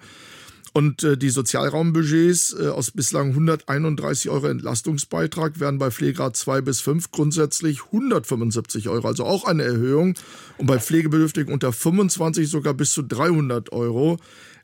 Und äh, die Sozialraumbudgets äh, aus bislang hunderteinunddreißig Euro Entlastungsbeitrag werden bei Pflegegrad zwei bis fünf grundsätzlich hundertfünfundsiebzig Euro, also auch eine Erhöhung. Und bei Pflegebedürftigen unter fünfundzwanzig sogar bis zu dreihundert Euro.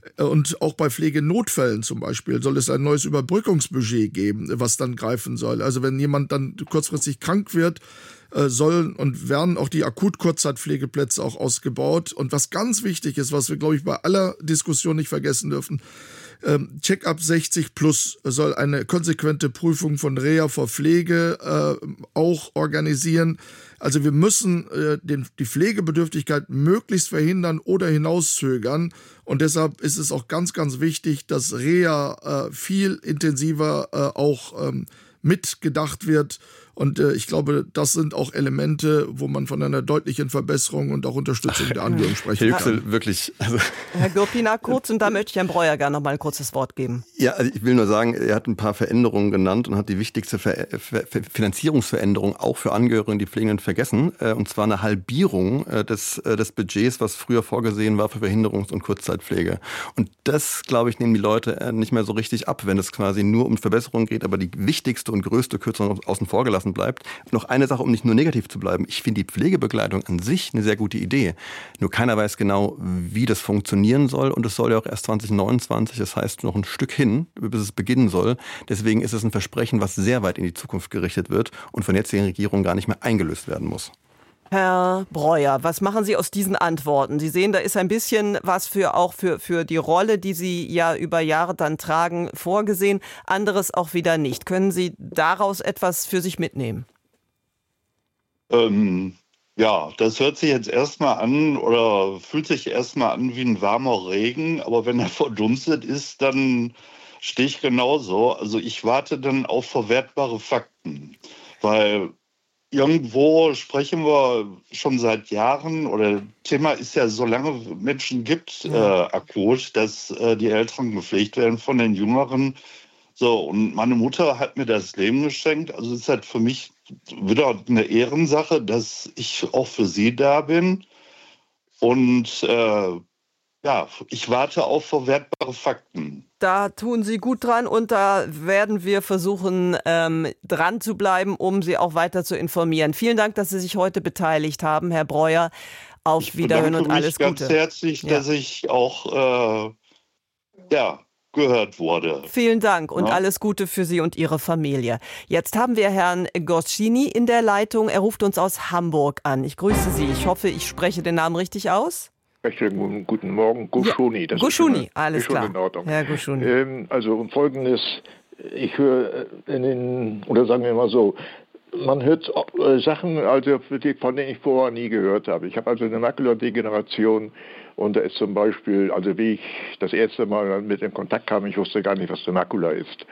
Und auch bei Pflegenotfällen zum Beispiel soll es ein neues Überbrückungsbudget geben, was dann greifen soll. Also wenn jemand dann kurzfristig krank wird, sollen und werden auch die Akut-Kurzzeitpflegeplätze auch ausgebaut. Und was ganz wichtig ist, was wir, glaube ich, bei aller Diskussion nicht vergessen dürfen, Check-up sechzig plus soll eine konsequente Prüfung von Reha vor Pflege äh, auch organisieren. Also wir müssen äh, den, die Pflegebedürftigkeit möglichst verhindern oder hinauszögern. Und deshalb ist es auch ganz, ganz wichtig, dass Reha äh, viel intensiver äh, auch ähm, mitgedacht wird. Und äh, ich glaube, das sind auch Elemente, wo man von einer deutlichen Verbesserung und auch Unterstützung der Angehörigen sprechen kann. Yüksel, wirklich. Also Herr Gürpina, kurz, und da möchte ich Herrn Breuer gerne noch mal ein kurzes Wort geben. Ja, also ich will nur sagen, er hat ein paar Veränderungen genannt und hat die wichtigste Ver- Ver- Finanzierungsveränderung auch für Angehörige, die Pflegenden, vergessen. Und zwar eine Halbierung des, des Budgets, was früher vorgesehen war für Behinderungs- und Kurzzeitpflege. Und das, glaube ich, nehmen die Leute nicht mehr so richtig ab, wenn es quasi nur um Verbesserungen geht, aber die wichtigste und größte Kürzung außen vor gelassen bleibt. Noch eine Sache, um nicht nur negativ zu bleiben. Ich finde die Pflegebegleitung an sich eine sehr gute Idee. Nur keiner weiß genau, wie das funktionieren soll. Und es soll ja auch erst zwanzig neunundzwanzig, das heißt noch ein Stück hin, bis es beginnen soll. Deswegen ist es ein Versprechen, was sehr weit in die Zukunft gerichtet wird und von der jetzigen Regierung gar nicht mehr eingelöst werden muss. Herr Breuer, was machen Sie aus diesen Antworten? Sie sehen, da ist ein bisschen was für auch für, für die Rolle, die Sie ja über Jahre dann tragen, vorgesehen, anderes auch wieder nicht. Können Sie daraus etwas für sich mitnehmen? Ähm, ja, das hört sich jetzt erstmal an oder fühlt sich erstmal an wie ein warmer Regen, aber wenn er verdunstet ist, dann stehe ich genauso. Also ich warte dann auf verwertbare Fakten, weil irgendwo sprechen wir schon seit Jahren, oder Thema ist ja, solange Menschen gibt, äh, akut, dass äh, die Älteren gepflegt werden von den Jüngeren. So, und meine Mutter hat mir das Leben geschenkt. Also es ist halt für mich wieder eine Ehrensache, dass ich auch für sie da bin. Und äh, ja, ich warte auf verwertbare Fakten. Da tun Sie gut dran und da werden wir versuchen, ähm, dran zu bleiben, um Sie auch weiter zu informieren. Vielen Dank, dass Sie sich heute beteiligt haben, Herr Breuer. Auf Wiederhören und alles Gute. Ich bedanke mich ganz herzlich, ja. dass ich auch äh, ja, gehört wurde. Vielen Dank und ja. alles Gute für Sie und Ihre Familie. Jetzt haben wir Herrn Goscini in der Leitung. Er ruft uns aus Hamburg an. Ich grüße Sie. Ich hoffe, ich spreche den Namen richtig aus. Recht guten Morgen. Guschuni. Ja, Guschuni, alles klar. In Ordnung. Herr Guschuni. Ähm, also Folgendes, ich höre in den, oder sagen wir mal so, man hört äh, Sachen, also von denen ich vorher nie gehört habe. Ich habe also eine Makuladegeneration und da ist zum Beispiel, also wie ich das erste Mal mit in Kontakt kam, ich wusste gar nicht, was eine Makula ist.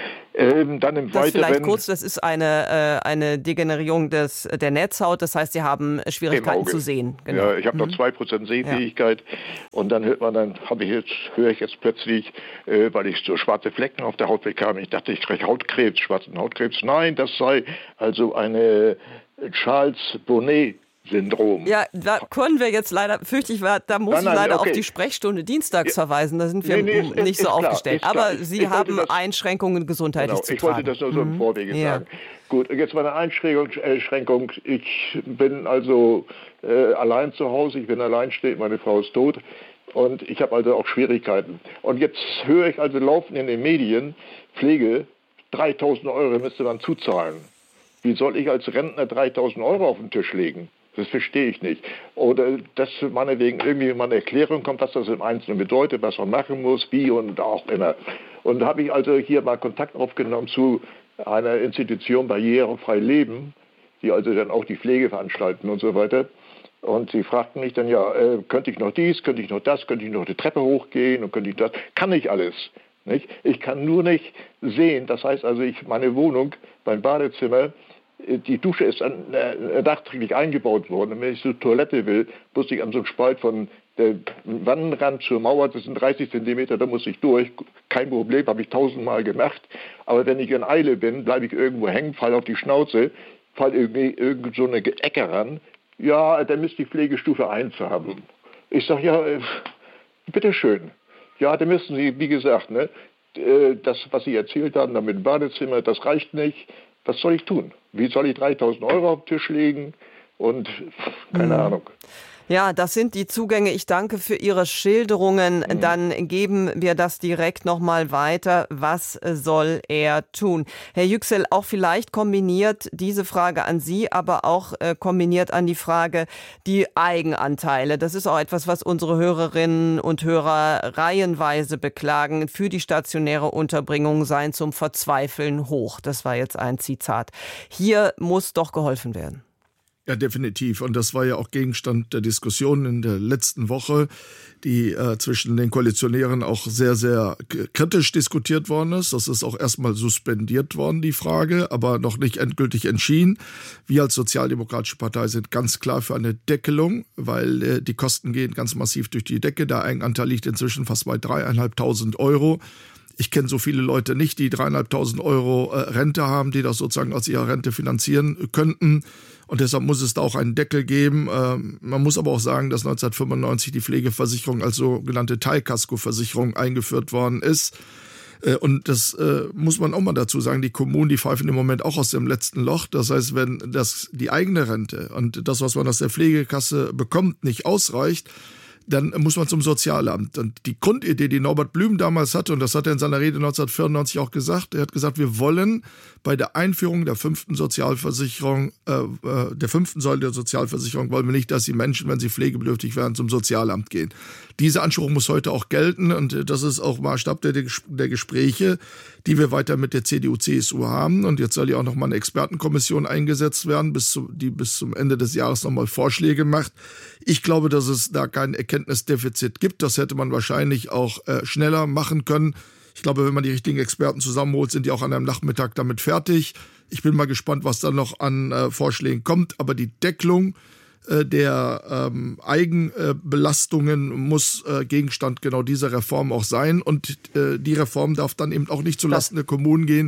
Ähm, dann im das Weiteren, vielleicht kurz, das ist eine, äh, eine Degenerierung des, der Netzhaut, das heißt, Sie haben Schwierigkeiten zu sehen. Genau. Ja, ich habe mhm. noch zwei Prozent Sehfähigkeit ja. und dann hört man, dann habe ich jetzt, höre ich jetzt plötzlich, äh, weil ich so schwarze Flecken auf der Haut bekam, ich dachte, ich kriege Hautkrebs, schwarzen Hautkrebs. Nein, das sei also eine Charles-Bonnet Syndrom. Ja, da können wir jetzt leider, fürchte ich, da muss nein, nein, ich leider okay. auf die Sprechstunde dienstags ja. verweisen, da sind wir nee, nee, ist, nicht ist, so ist aufgestellt. Klar, Aber Sie ich haben das, Einschränkungen gesundheitlich genau, zu ich tragen. Ich wollte das nur so im mhm. Vorwege ja. sagen. Gut, jetzt meine Einschränkung. Ich bin also äh, allein zu Hause, ich bin alleinstehend, meine Frau ist tot und ich habe also auch Schwierigkeiten. Und jetzt höre ich also laufen in den Medien, Pflege, dreitausend Euro müsste man zuzahlen. Wie soll ich als Rentner dreitausend Euro auf den Tisch legen? Das verstehe ich nicht. Oder dass meinetwegen irgendwie mal eine Erklärung kommt, was das im Einzelnen bedeutet, was man machen muss, wie und auch immer. Und da habe ich also hier mal Kontakt aufgenommen zu einer Institution Barrierefrei Leben, die also dann auch die Pflege veranstalten und so weiter. Und sie fragten mich dann, ja, äh, könnte ich noch dies, könnte ich noch das, könnte ich noch die Treppe hochgehen und könnte ich das. Kann ich alles. Nicht? Ich kann nur nicht sehen. Das heißt also, ich meine Wohnung, mein Badezimmer, die Dusche ist an, äh, nachträglich eingebaut worden. Und wenn ich zur Toilette will, muss ich an so einem Spalt von der Wannenrand zur Mauer, das sind dreißig Zentimeter, da muss ich durch. Kein Problem, habe ich tausendmal gemacht. Aber wenn ich in Eile bin, bleibe ich irgendwo hängen, falle auf die Schnauze, falle irgendwie irgend so eine Ecke ran. Ja, dann müsste ich Pflegestufe eins haben. Ich sage, ja, äh, bitteschön. Ja, dann müssen Sie, wie gesagt, ne, das, was Sie erzählt haben, da mit dem Badezimmer, das reicht nicht. Was soll ich tun? Wie soll ich dreitausend Euro auf den Tisch legen? Und keine mhm. Ahnung. Ja, das sind die Zugänge. Ich danke für Ihre Schilderungen. Mhm. Dann geben wir das direkt nochmal weiter. Was soll er tun? Herr Yüksel, auch vielleicht kombiniert diese Frage an Sie, aber auch äh, kombiniert an die Frage die Eigenanteile. Das ist auch etwas, was unsere Hörerinnen und Hörer reihenweise beklagen. Für die stationäre Unterbringung seien zum Verzweifeln hoch. Das war jetzt ein Zitat. Hier muss doch geholfen werden. Ja, definitiv. Und das war ja auch Gegenstand der Diskussion in der letzten Woche, die äh, zwischen den Koalitionären auch sehr, sehr kritisch diskutiert worden ist. Das ist auch erstmal suspendiert worden, die Frage, aber noch nicht endgültig entschieden. Wir als Sozialdemokratische Partei sind ganz klar für eine Deckelung, weil äh, die Kosten gehen ganz massiv durch die Decke. Der Eigenanteil liegt inzwischen fast bei dreieinhalbtausend Euro. Ich kenne so viele Leute nicht, die dreieinhalbtausend Euro äh, Rente haben, die das sozusagen aus ihrer Rente finanzieren könnten. Und deshalb muss es da auch einen Deckel geben. Ähm, man muss aber auch sagen, dass neunzehnhundertfünfundneunzig die Pflegeversicherung als sogenannte Teilkaskoversicherung eingeführt worden ist. Äh, und das äh, muss man auch mal dazu sagen, die Kommunen, die pfeifen im Moment auch aus dem letzten Loch. Das heißt, wenn das die eigene Rente und das, was man aus der Pflegekasse bekommt, nicht ausreicht, dann muss man zum Sozialamt. Und die Grundidee, die Norbert Blüm damals hatte, und das hat er in seiner Rede neunzehnhundertvierundneunzig auch gesagt, er hat gesagt, wir wollen bei der Einführung der fünften Sozialversicherung, äh, der fünften Säule der Sozialversicherung, wollen wir nicht, dass die Menschen, wenn sie pflegebedürftig werden, zum Sozialamt gehen. Dieser Anspruch muss heute auch gelten und das ist auch Maßstab der, der Gespräche, die wir weiter mit der C D U C S U haben. Und jetzt soll ja auch noch mal eine Expertenkommission eingesetzt werden, bis zu, die bis zum Ende des Jahres noch mal Vorschläge macht. Ich glaube, dass es da kein Erkenntnisdefizit gibt. Das hätte man wahrscheinlich auch äh, schneller machen können. Ich glaube, wenn man die richtigen Experten zusammenholt, sind die auch an einem Nachmittag damit fertig. Ich bin mal gespannt, was da noch an äh, Vorschlägen kommt. Aber die Deckelung äh, der ähm, Eigenbelastungen muss äh, Gegenstand genau dieser Reform auch sein. Und äh, die Reform darf dann eben auch nicht zulasten der Kommunen gehen,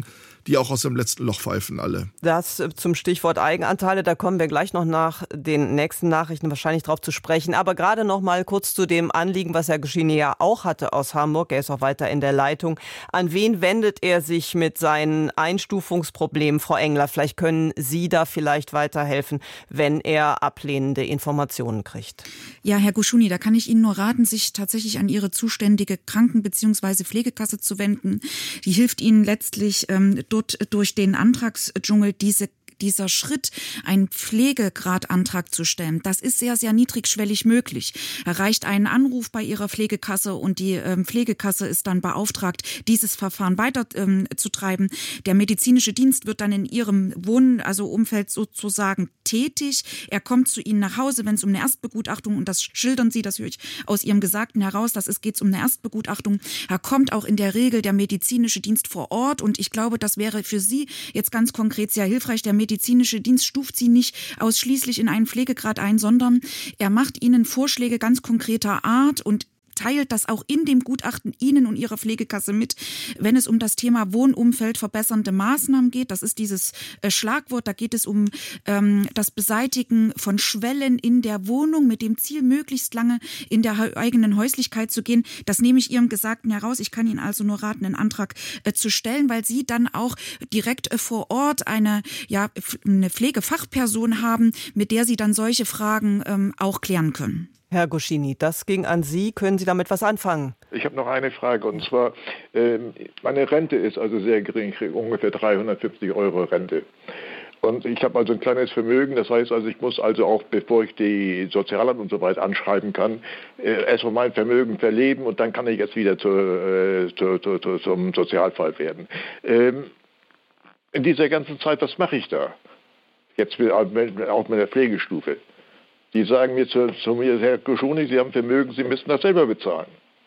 die auch aus dem letzten Loch pfeifen alle. Das zum Stichwort Eigenanteile, da kommen wir gleich noch nach den nächsten Nachrichten wahrscheinlich drauf zu sprechen. Aber gerade noch mal kurz zu dem Anliegen, was Herr Guschini ja auch hatte aus Hamburg. Er ist auch weiter in der Leitung. An wen wendet er sich mit seinen Einstufungsproblemen, Frau Engler? Vielleicht können Sie da vielleicht weiterhelfen, wenn er ablehnende Informationen kriegt. Ja, Herr Guschini, da kann ich Ihnen nur raten, sich tatsächlich an Ihre zuständige Kranken- bzw. Pflegekasse zu wenden. Die hilft Ihnen letztlich ähm, dort durch den Antragsdschungel diese dieser Schritt, einen Pflegegradantrag zu stellen, das ist sehr, sehr niedrigschwellig möglich. Erreicht einen Anruf bei Ihrer Pflegekasse und die ähm, Pflegekasse ist dann beauftragt, dieses Verfahren weiterzutreiben. Ähm, Der medizinische Dienst wird dann in Ihrem Wohn-, also Umfeld sozusagen tätig. Er kommt zu Ihnen nach Hause, wenn es um eine Erstbegutachtung, und das schildern Sie, das höre ich aus Ihrem Gesagten heraus, dass es geht um eine Erstbegutachtung. Er kommt auch in der Regel der medizinische Dienst vor Ort, und ich glaube, das wäre für Sie jetzt ganz konkret sehr hilfreich. Der medizinische Dienst stuft Sie nicht ausschließlich in einen Pflegegrad ein, sondern er macht Ihnen Vorschläge ganz konkreter Art und teilt das auch in dem Gutachten Ihnen und Ihrer Pflegekasse mit, wenn es um das Thema Wohnumfeld verbessernde Maßnahmen geht. Das ist dieses äh, Schlagwort, da geht es um ähm, das Beseitigen von Schwellen in der Wohnung mit dem Ziel, möglichst lange in der ha- eigenen Häuslichkeit zu gehen. Das nehme ich Ihrem Gesagten heraus. Ich kann Ihnen also nur raten, einen Antrag äh, zu stellen, weil Sie dann auch direkt äh, vor Ort eine, ja, eine Pflegefachperson haben, mit der Sie dann solche Fragen ähm, auch klären können. Herr Guschini, das ging an Sie. Können Sie damit was anfangen? Ich habe noch eine Frage, und zwar, ähm, meine Rente ist also sehr gering, ich kriege ungefähr dreihundertfünfzig Euro Rente. Und ich habe also ein kleines Vermögen, das heißt also, ich muss also auch, bevor ich die Sozialamt und so weiter anschreiben kann, äh, erstmal mein Vermögen verleben, und dann kann ich jetzt wieder zu, äh, zu, zu, zu, zum Sozialfall werden. Ähm, in dieser ganzen Zeit, was mache ich da? Jetzt mit, auch mit der Pflegestufe. Die sagen mir zu, zu mir, Herr Guschini, Sie haben Vermögen, Sie müssen das selber bezahlen.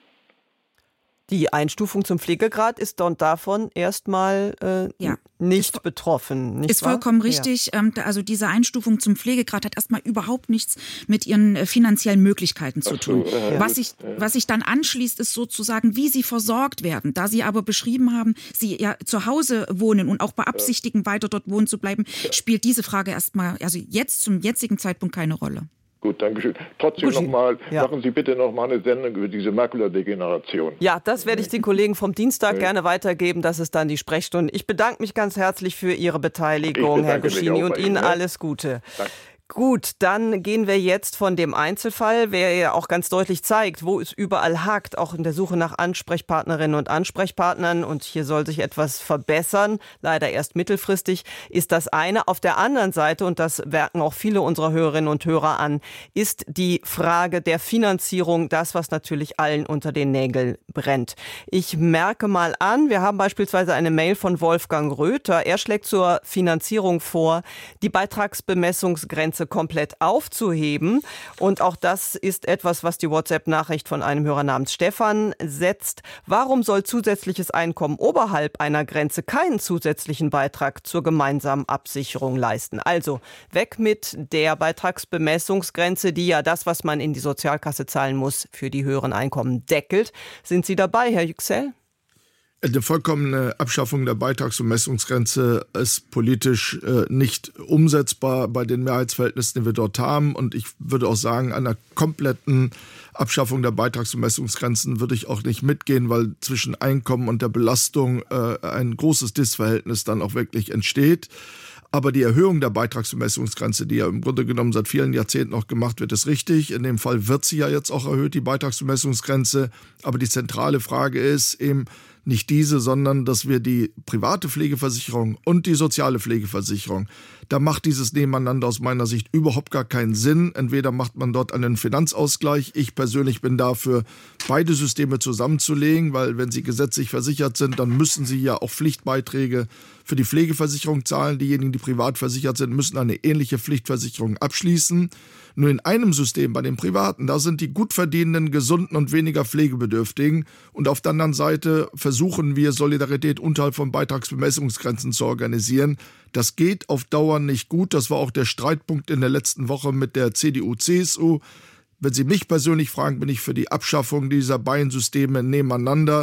Die Einstufung zum Pflegegrad ist dann davon erstmal äh, ja. nicht ist, betroffen. Nicht ist wahr? vollkommen richtig. Ja. Also diese Einstufung zum Pflegegrad hat erstmal überhaupt nichts mit Ihren finanziellen Möglichkeiten zu tun. So, ja. Was sich was sich dann anschließt, ist sozusagen, wie Sie versorgt werden. Da Sie aber beschrieben haben, Sie ja zu Hause wohnen und auch beabsichtigen, ja. weiter dort wohnen zu bleiben, ja. spielt diese Frage erstmal, also jetzt zum jetzigen Zeitpunkt keine Rolle. Gut, danke schön. Trotzdem nochmal, ja. machen Sie bitte noch mal eine Sendung über diese Makuladegeneration. Ja, das werde ich den Kollegen vom Dienstag ja. gerne weitergeben. Das ist dann die Sprechstunde. Ich bedanke mich ganz herzlich für Ihre Beteiligung, Herr Guschini, und Ihnen alles Gute. Danke. Gut, dann gehen wir jetzt von dem Einzelfall, der ja auch ganz deutlich zeigt, wo es überall hakt, auch in der Suche nach Ansprechpartnerinnen und Ansprechpartnern. Und hier soll sich etwas verbessern, leider erst mittelfristig, ist das eine. Auf der anderen Seite, und das merken auch viele unserer Hörerinnen und Hörer an, ist die Frage der Finanzierung das, was natürlich allen unter den Nägeln brennt. Ich merke mal an, wir haben beispielsweise eine Mail von Wolfgang Röther. Er schlägt zur Finanzierung vor, die Beitragsbemessungsgrenze komplett aufzuheben. Und auch das ist etwas, was die WhatsApp-Nachricht von einem Hörer namens Stefan setzt. Warum soll zusätzliches Einkommen oberhalb einer Grenze keinen zusätzlichen Beitrag zur gemeinsamen Absicherung leisten? Also weg mit der Beitragsbemessungsgrenze, die ja das, was man in die Sozialkasse zahlen muss, für die höheren Einkommen deckelt. Sind Sie dabei, Herr Yüksel? Eine vollkommene Abschaffung der Beitragsbemessungsgrenze ist politisch äh, nicht umsetzbar bei den Mehrheitsverhältnissen, die wir dort haben. Und ich würde auch sagen, einer kompletten Abschaffung der Beitragsbemessungsgrenzen würde ich auch nicht mitgehen, weil zwischen Einkommen und der Belastung äh, ein großes Dissverhältnis dann auch wirklich entsteht. Aber die Erhöhung der Beitragsbemessungsgrenze, die ja im Grunde genommen seit vielen Jahrzehnten noch gemacht wird, ist richtig. In dem Fall wird sie ja jetzt auch erhöht, die Beitragsbemessungsgrenze. Aber die zentrale Frage ist eben nicht diese, sondern dass wir die private Pflegeversicherung und die soziale Pflegeversicherung, da macht dieses Nebeneinander aus meiner Sicht überhaupt gar keinen Sinn. Entweder macht man dort einen Finanzausgleich. Ich persönlich bin dafür, beide Systeme zusammenzulegen, weil wenn sie gesetzlich versichert sind, dann müssen sie ja auch Pflichtbeiträge für die Pflegeversicherung zahlen. Diejenigen, die privat versichert sind, müssen eine ähnliche Pflichtversicherung abschließen. Nur in einem System, bei den Privaten, da sind die gut verdienenden, gesunden und weniger Pflegebedürftigen. Und auf der anderen Seite versuchen wir, Solidarität unterhalb von Beitragsbemessungsgrenzen zu organisieren. Das geht auf Dauer nicht gut. Das war auch der Streitpunkt in der letzten Woche mit der C D U C S U. Wenn Sie mich persönlich fragen, bin ich für die Abschaffung dieser beiden Systeme nebeneinander.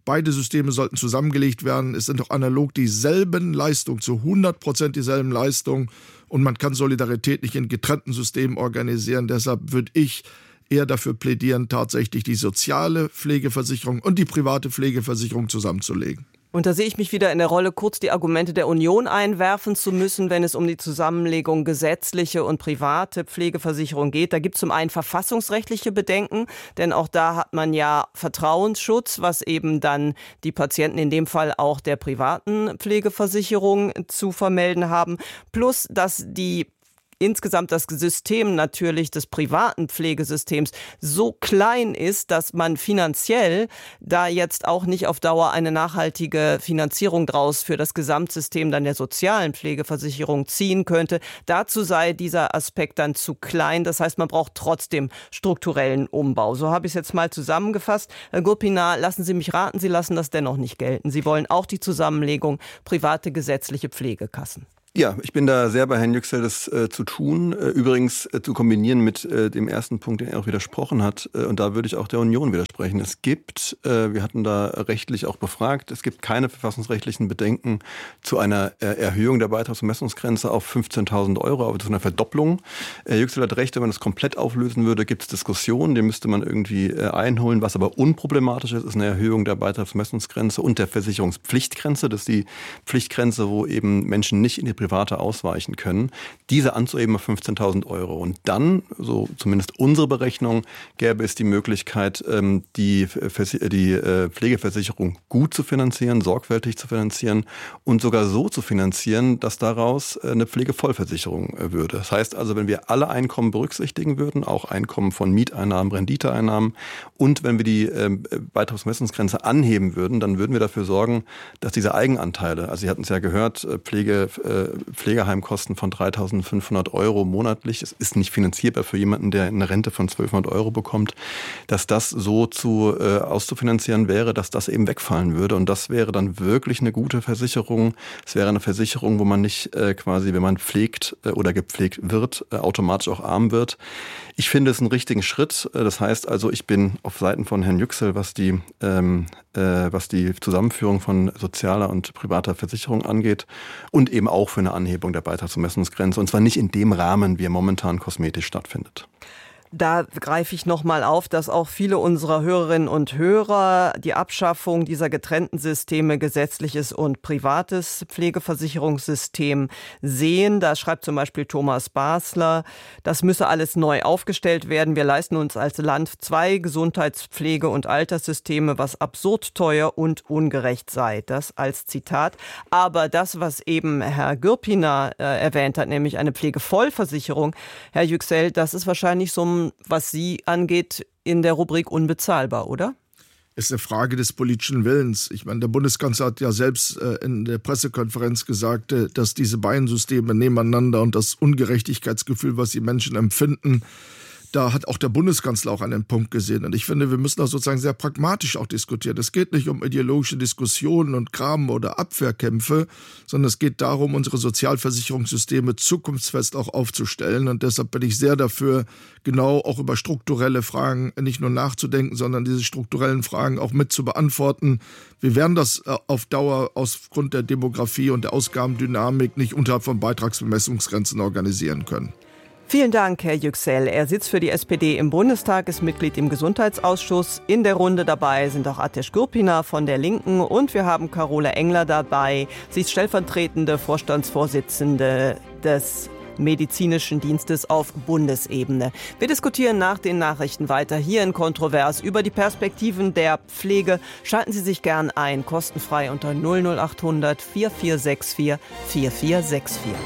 Beide Systeme sollten zusammengelegt werden. Es sind doch analog dieselben Leistungen, zu hundert Prozent dieselben Leistungen. Und man kann Solidarität nicht in getrennten Systemen organisieren. Deshalb würde ich eher dafür plädieren, tatsächlich die soziale Pflegeversicherung und die private Pflegeversicherung zusammenzulegen. Und da sehe ich mich wieder in der Rolle, kurz die Argumente der Union einwerfen zu müssen, wenn es um die Zusammenlegung gesetzliche und private Pflegeversicherung geht. Da gibt es zum einen verfassungsrechtliche Bedenken, denn auch da hat man ja Vertrauensschutz, was eben dann die Patienten in dem Fall auch der privaten Pflegeversicherung zu vermelden haben. Plus, dass die insgesamt das System natürlich des privaten Pflegesystems so klein ist, dass man finanziell da jetzt auch nicht auf Dauer eine nachhaltige Finanzierung draus für das Gesamtsystem dann der sozialen Pflegeversicherung ziehen könnte. Dazu sei dieser Aspekt dann zu klein. Das heißt, man braucht trotzdem strukturellen Umbau. So habe ich es jetzt mal zusammengefasst. Herr Gurpinar, lassen Sie mich raten, Sie lassen das dennoch nicht gelten. Sie wollen auch die Zusammenlegung private gesetzliche Pflegekassen. Ja, ich bin da sehr bei Herrn Yüksel, das äh, zu tun. Äh, übrigens äh, zu kombinieren mit äh, dem ersten Punkt, den er auch widersprochen hat. Äh, und da würde ich auch der Union widersprechen. Es gibt, äh, wir hatten da rechtlich auch befragt, es gibt keine verfassungsrechtlichen Bedenken zu einer äh, Erhöhung der Beitragsbemessungsgrenze auf fünfzehntausend Euro, aber zu einer Verdopplung. Herr Yüksel hat recht, wenn man das komplett auflösen würde, gibt es Diskussionen, die müsste man irgendwie äh, einholen. Was aber unproblematisch ist, ist eine Erhöhung der Beitragsbemessungsgrenze und der Versicherungspflichtgrenze. Das ist die Pflichtgrenze, wo eben Menschen nicht in die Private ausweichen können, diese anzuheben auf fünfzehntausend Euro. Und dann, so zumindest unsere Berechnung, gäbe es die Möglichkeit, die, die Pflegeversicherung gut zu finanzieren, sorgfältig zu finanzieren und sogar so zu finanzieren, dass daraus eine Pflegevollversicherung würde. Das heißt also, wenn wir alle Einkommen berücksichtigen würden, auch Einkommen von Mieteinnahmen, Renditeeinnahmen, und wenn wir die Beitragsbemessungsgrenze anheben würden, dann würden wir dafür sorgen, dass diese Eigenanteile, also Sie hatten es ja gehört, Pflege Pflegeheimkosten von dreitausendfünfhundert Euro monatlich, es ist nicht finanzierbar für jemanden, der eine Rente von zwölfhundert Euro bekommt, dass das so zu äh, auszufinanzieren wäre, dass das eben wegfallen würde. Und das wäre dann wirklich eine gute Versicherung. Es wäre eine Versicherung, wo man nicht äh, quasi, wenn man pflegt äh, oder gepflegt wird, äh, automatisch auch arm wird. Ich finde es einen richtigen Schritt. Das heißt also, ich bin auf Seiten von Herrn Yüksel, was die, ähm, äh, was die Zusammenführung von sozialer und privater Versicherung angeht und eben auch für eine Anhebung der Beitragsbemessungsgrenze. Und zwar nicht in dem Rahmen, wie er momentan kosmetisch stattfindet. Da greife ich nochmal auf, dass auch viele unserer Hörerinnen und Hörer die Abschaffung dieser getrennten Systeme, gesetzliches und privates Pflegeversicherungssystem, sehen. Da schreibt zum Beispiel Thomas Basler, das müsse alles neu aufgestellt werden. Wir leisten uns als Land zwei Gesundheitspflege- und Alterssysteme, was absurd teuer und ungerecht sei. Das als Zitat. Aber das, was eben Herr Gürpinar äh, erwähnt hat, nämlich eine Pflegevollversicherung, Herr Yüksel, das ist wahrscheinlich so ein, was Sie angeht, in der Rubrik unbezahlbar, oder? Ist eine Frage des politischen Willens. Ich meine, der Bundeskanzler hat ja selbst äh, in der Pressekonferenz gesagt, äh, dass diese beiden Systeme nebeneinander und das Ungerechtigkeitsgefühl, was die Menschen empfinden, da hat auch der Bundeskanzler auch einen Punkt gesehen. Und ich finde, wir müssen das sozusagen sehr pragmatisch auch diskutieren. Es geht nicht um ideologische Diskussionen und Graben oder Abwehrkämpfe, sondern es geht darum, unsere Sozialversicherungssysteme zukunftsfest auch aufzustellen. Und deshalb bin ich sehr dafür, genau auch über strukturelle Fragen nicht nur nachzudenken, sondern diese strukturellen Fragen auch mit zu beantworten. Wir werden das auf Dauer aufgrund der Demografie und der Ausgabendynamik nicht unterhalb von Beitragsbemessungsgrenzen organisieren können. Vielen Dank, Herr Yüksel. Er sitzt für die S P D im Bundestag, ist Mitglied im Gesundheitsausschuss. In der Runde dabei sind auch Ateş Gürpinar von der Linken und wir haben Carola Engler dabei. Sie ist stellvertretende Vorstandsvorsitzende des Medizinischen Dienstes auf Bundesebene. Wir diskutieren nach den Nachrichten weiter hier in Kontrovers über die Perspektiven der Pflege. Schalten Sie sich gern ein, kostenfrei unter null null acht hundert vier vier sechs vier vier vier sechs vier.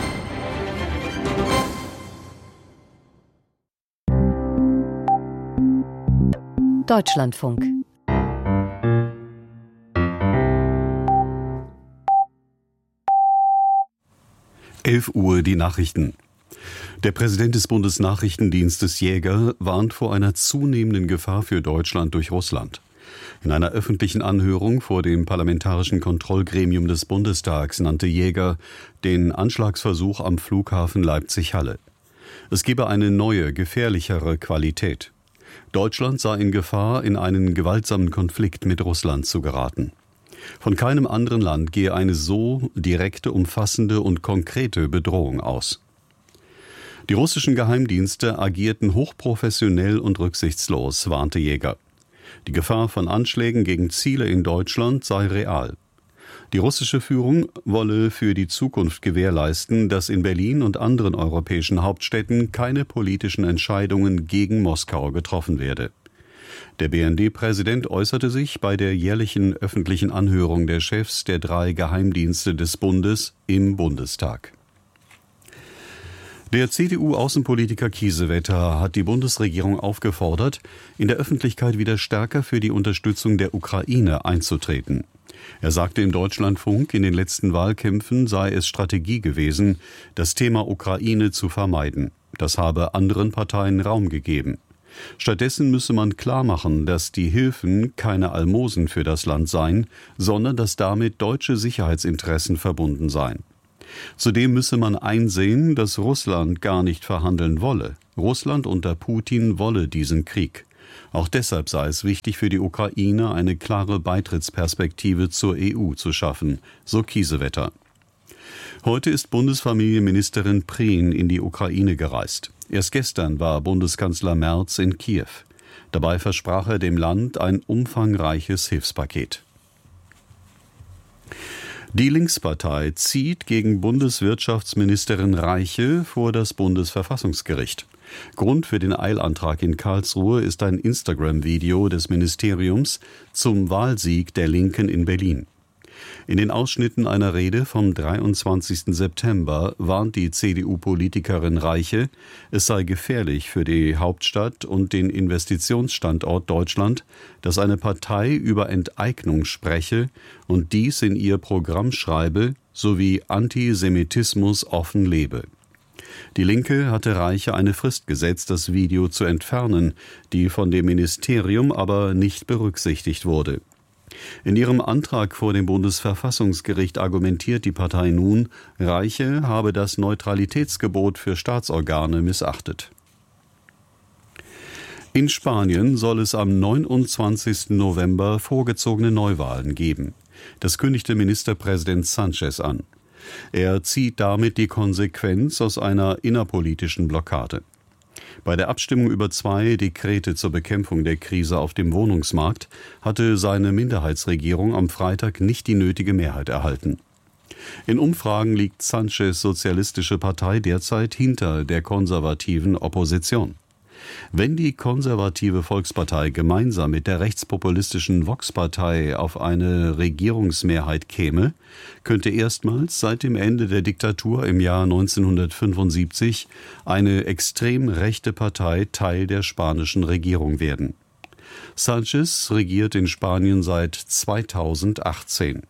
Deutschlandfunk. elf Uhr die Nachrichten. Der Präsident des Bundesnachrichtendienstes Jäger warnt vor einer zunehmenden Gefahr für Deutschland durch Russland. In einer öffentlichen Anhörung vor dem Parlamentarischen Kontrollgremium des Bundestags nannte Jäger den Anschlagsversuch am Flughafen Leipzig-Halle. Es gebe eine neue, gefährlichere Qualität. Deutschland sei in Gefahr, in einen gewaltsamen Konflikt mit Russland zu geraten. Von keinem anderen Land gehe eine so direkte, umfassende und konkrete Bedrohung aus. Die russischen Geheimdienste agierten hochprofessionell und rücksichtslos, warnte Jäger. Die Gefahr von Anschlägen gegen Ziele in Deutschland sei real. Die russische Führung wolle für die Zukunft gewährleisten, dass in Berlin und anderen europäischen Hauptstädten keine politischen Entscheidungen gegen Moskau getroffen werde. Der B N D-Präsident äußerte sich bei der jährlichen öffentlichen Anhörung der Chefs der drei Geheimdienste des Bundes im Bundestag. Der C D U-Außenpolitiker Kiesewetter hat die Bundesregierung aufgefordert, in der Öffentlichkeit wieder stärker für die Unterstützung der Ukraine einzutreten. Er sagte im Deutschlandfunk, in den letzten Wahlkämpfen sei es Strategie gewesen, das Thema Ukraine zu vermeiden. Das habe anderen Parteien Raum gegeben. Stattdessen müsse man klarmachen, dass die Hilfen keine Almosen für das Land seien, sondern dass damit deutsche Sicherheitsinteressen verbunden seien. Zudem müsse man einsehen, dass Russland gar nicht verhandeln wolle. Russland unter Putin wolle diesen Krieg. Auch deshalb sei es wichtig für die Ukraine, eine klare Beitrittsperspektive zur E U zu schaffen, so Kiesewetter. Heute ist Bundesfamilienministerin Prien in die Ukraine gereist. Erst gestern war Bundeskanzler Merz in Kiew. Dabei versprach er dem Land ein umfangreiches Hilfspaket. Die Linkspartei zieht gegen Bundeswirtschaftsministerin Reiche vor das Bundesverfassungsgericht. Grund für den Eilantrag in Karlsruhe ist ein Instagram-Video des Ministeriums zum Wahlsieg der Linken in Berlin. In den Ausschnitten einer Rede vom dreiundzwanzigsten September warnt die C D U-Politikerin Reiche, es sei gefährlich für die Hauptstadt und den Investitionsstandort Deutschland, dass eine Partei über Enteignung spreche und dies in ihr Programm schreibe, sowie Antisemitismus offen lebe. Die Linke hatte Reiche eine Frist gesetzt, das Video zu entfernen, die von dem Ministerium aber nicht berücksichtigt wurde. In ihrem Antrag vor dem Bundesverfassungsgericht argumentiert die Partei nun, Reiche habe das Neutralitätsgebot für Staatsorgane missachtet. In Spanien soll es am neunundzwanzigsten November vorgezogene Neuwahlen geben. Das kündigte Ministerpräsident Sánchez an. Er zieht damit die Konsequenz aus einer innerpolitischen Blockade. Bei der Abstimmung über zwei Dekrete zur Bekämpfung der Krise auf dem Wohnungsmarkt hatte seine Minderheitsregierung am Freitag nicht die nötige Mehrheit erhalten. In Umfragen liegt Sánchez' Sozialistische Partei derzeit hinter der konservativen Opposition. Wenn die konservative Volkspartei gemeinsam mit der rechtspopulistischen Vox-Partei auf eine Regierungsmehrheit käme, könnte erstmals seit dem Ende der Diktatur im Jahr neunzehnhundertfünfundsiebzig eine extrem rechte Partei Teil der spanischen Regierung werden. Sánchez regiert in Spanien seit zweitausendachtzehn.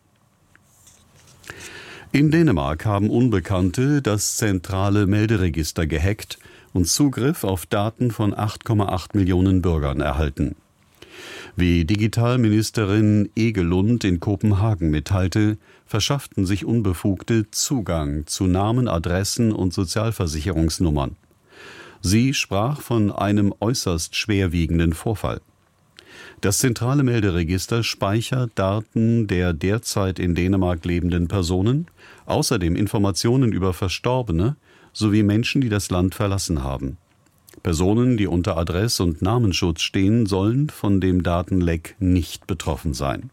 In Dänemark haben Unbekannte das zentrale Melderegister gehackt und Zugriff auf Daten von acht Komma acht Millionen Bürgern erhalten. Wie Digitalministerin Egelund in Kopenhagen mitteilte, verschafften sich Unbefugte Zugang zu Namen, Adressen und Sozialversicherungsnummern. Sie sprach von einem äußerst schwerwiegenden Vorfall. Das zentrale Melderegister speichert Daten der derzeit in Dänemark lebenden Personen, außerdem Informationen über Verstorbene sowie Menschen, die das Land verlassen haben. Personen, die unter Adress- und Namensschutz stehen, sollen von dem Datenleck nicht betroffen sein.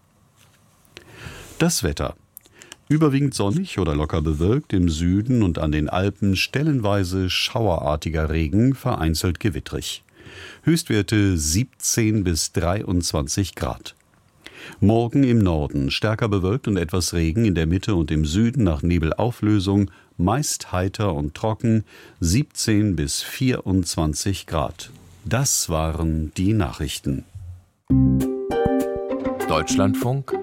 Das Wetter. Überwiegend sonnig oder locker bewölkt, im Süden und an den Alpen stellenweise schauerartiger Regen, vereinzelt gewittrig. Höchstwerte siebzehn bis dreiundzwanzig Grad. Morgen im Norden stärker bewölkt und etwas Regen, in der Mitte und im Süden nach Nebelauflösung, meist heiter und trocken, siebzehn bis vierundzwanzig Grad. Das waren die Nachrichten. Deutschlandfunk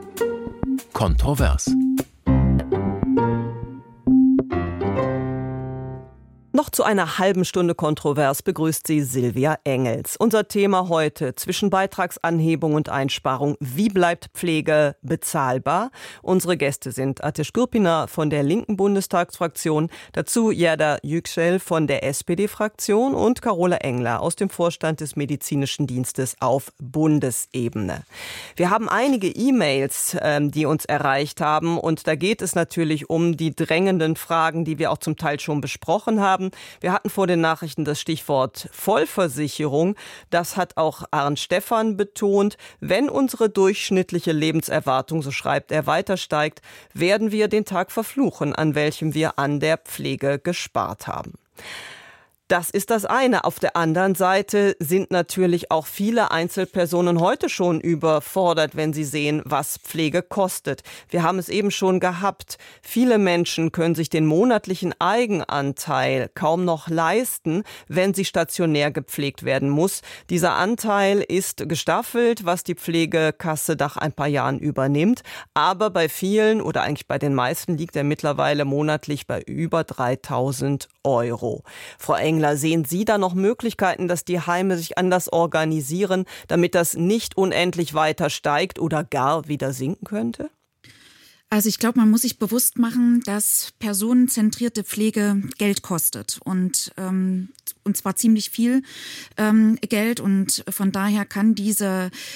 kontrovers. Noch zu einer halben Stunde kontrovers begrüßt sie Silvia Engels. Unser Thema heute: zwischen Beitragsanhebung und Einsparung. Wie bleibt Pflege bezahlbar? Unsere Gäste sind Ateş Gürpınar von der linken Bundestagsfraktion, dazu Yerda Yüksel von der S P D-Fraktion und Carola Engler aus dem Vorstand des Medizinischen Dienstes auf Bundesebene. Wir haben einige E-Mails, ähm, die uns erreicht haben, und da geht es natürlich um die drängenden Fragen, die wir auch zum Teil schon besprochen haben. Wir hatten vor den Nachrichten das Stichwort Vollversicherung. Das hat auch Arndt Stephan betont. Wenn unsere durchschnittliche Lebenserwartung, so schreibt er, weiter steigt, werden wir den Tag verfluchen, an welchem wir an der Pflege gespart haben. Das ist das eine. Auf der anderen Seite sind natürlich auch viele Einzelpersonen heute schon überfordert, wenn sie sehen, was Pflege kostet. Wir haben es eben schon gehabt. Viele Menschen können sich den monatlichen Eigenanteil kaum noch leisten, wenn sie stationär gepflegt werden muss. Dieser Anteil ist gestaffelt, was die Pflegekasse nach ein paar Jahren übernimmt. Aber bei vielen oder eigentlich bei den meisten liegt er mittlerweile monatlich bei über dreitausend Euro. Frau Engler, sehen Sie da noch Möglichkeiten, dass die Heime sich anders organisieren, damit das nicht unendlich weiter steigt oder gar wieder sinken könnte? Also ich glaube, man muss sich bewusst machen, dass personenzentrierte Pflege Geld kostet und ähm, und zwar ziemlich viel ähm, Geld, und von daher kann diese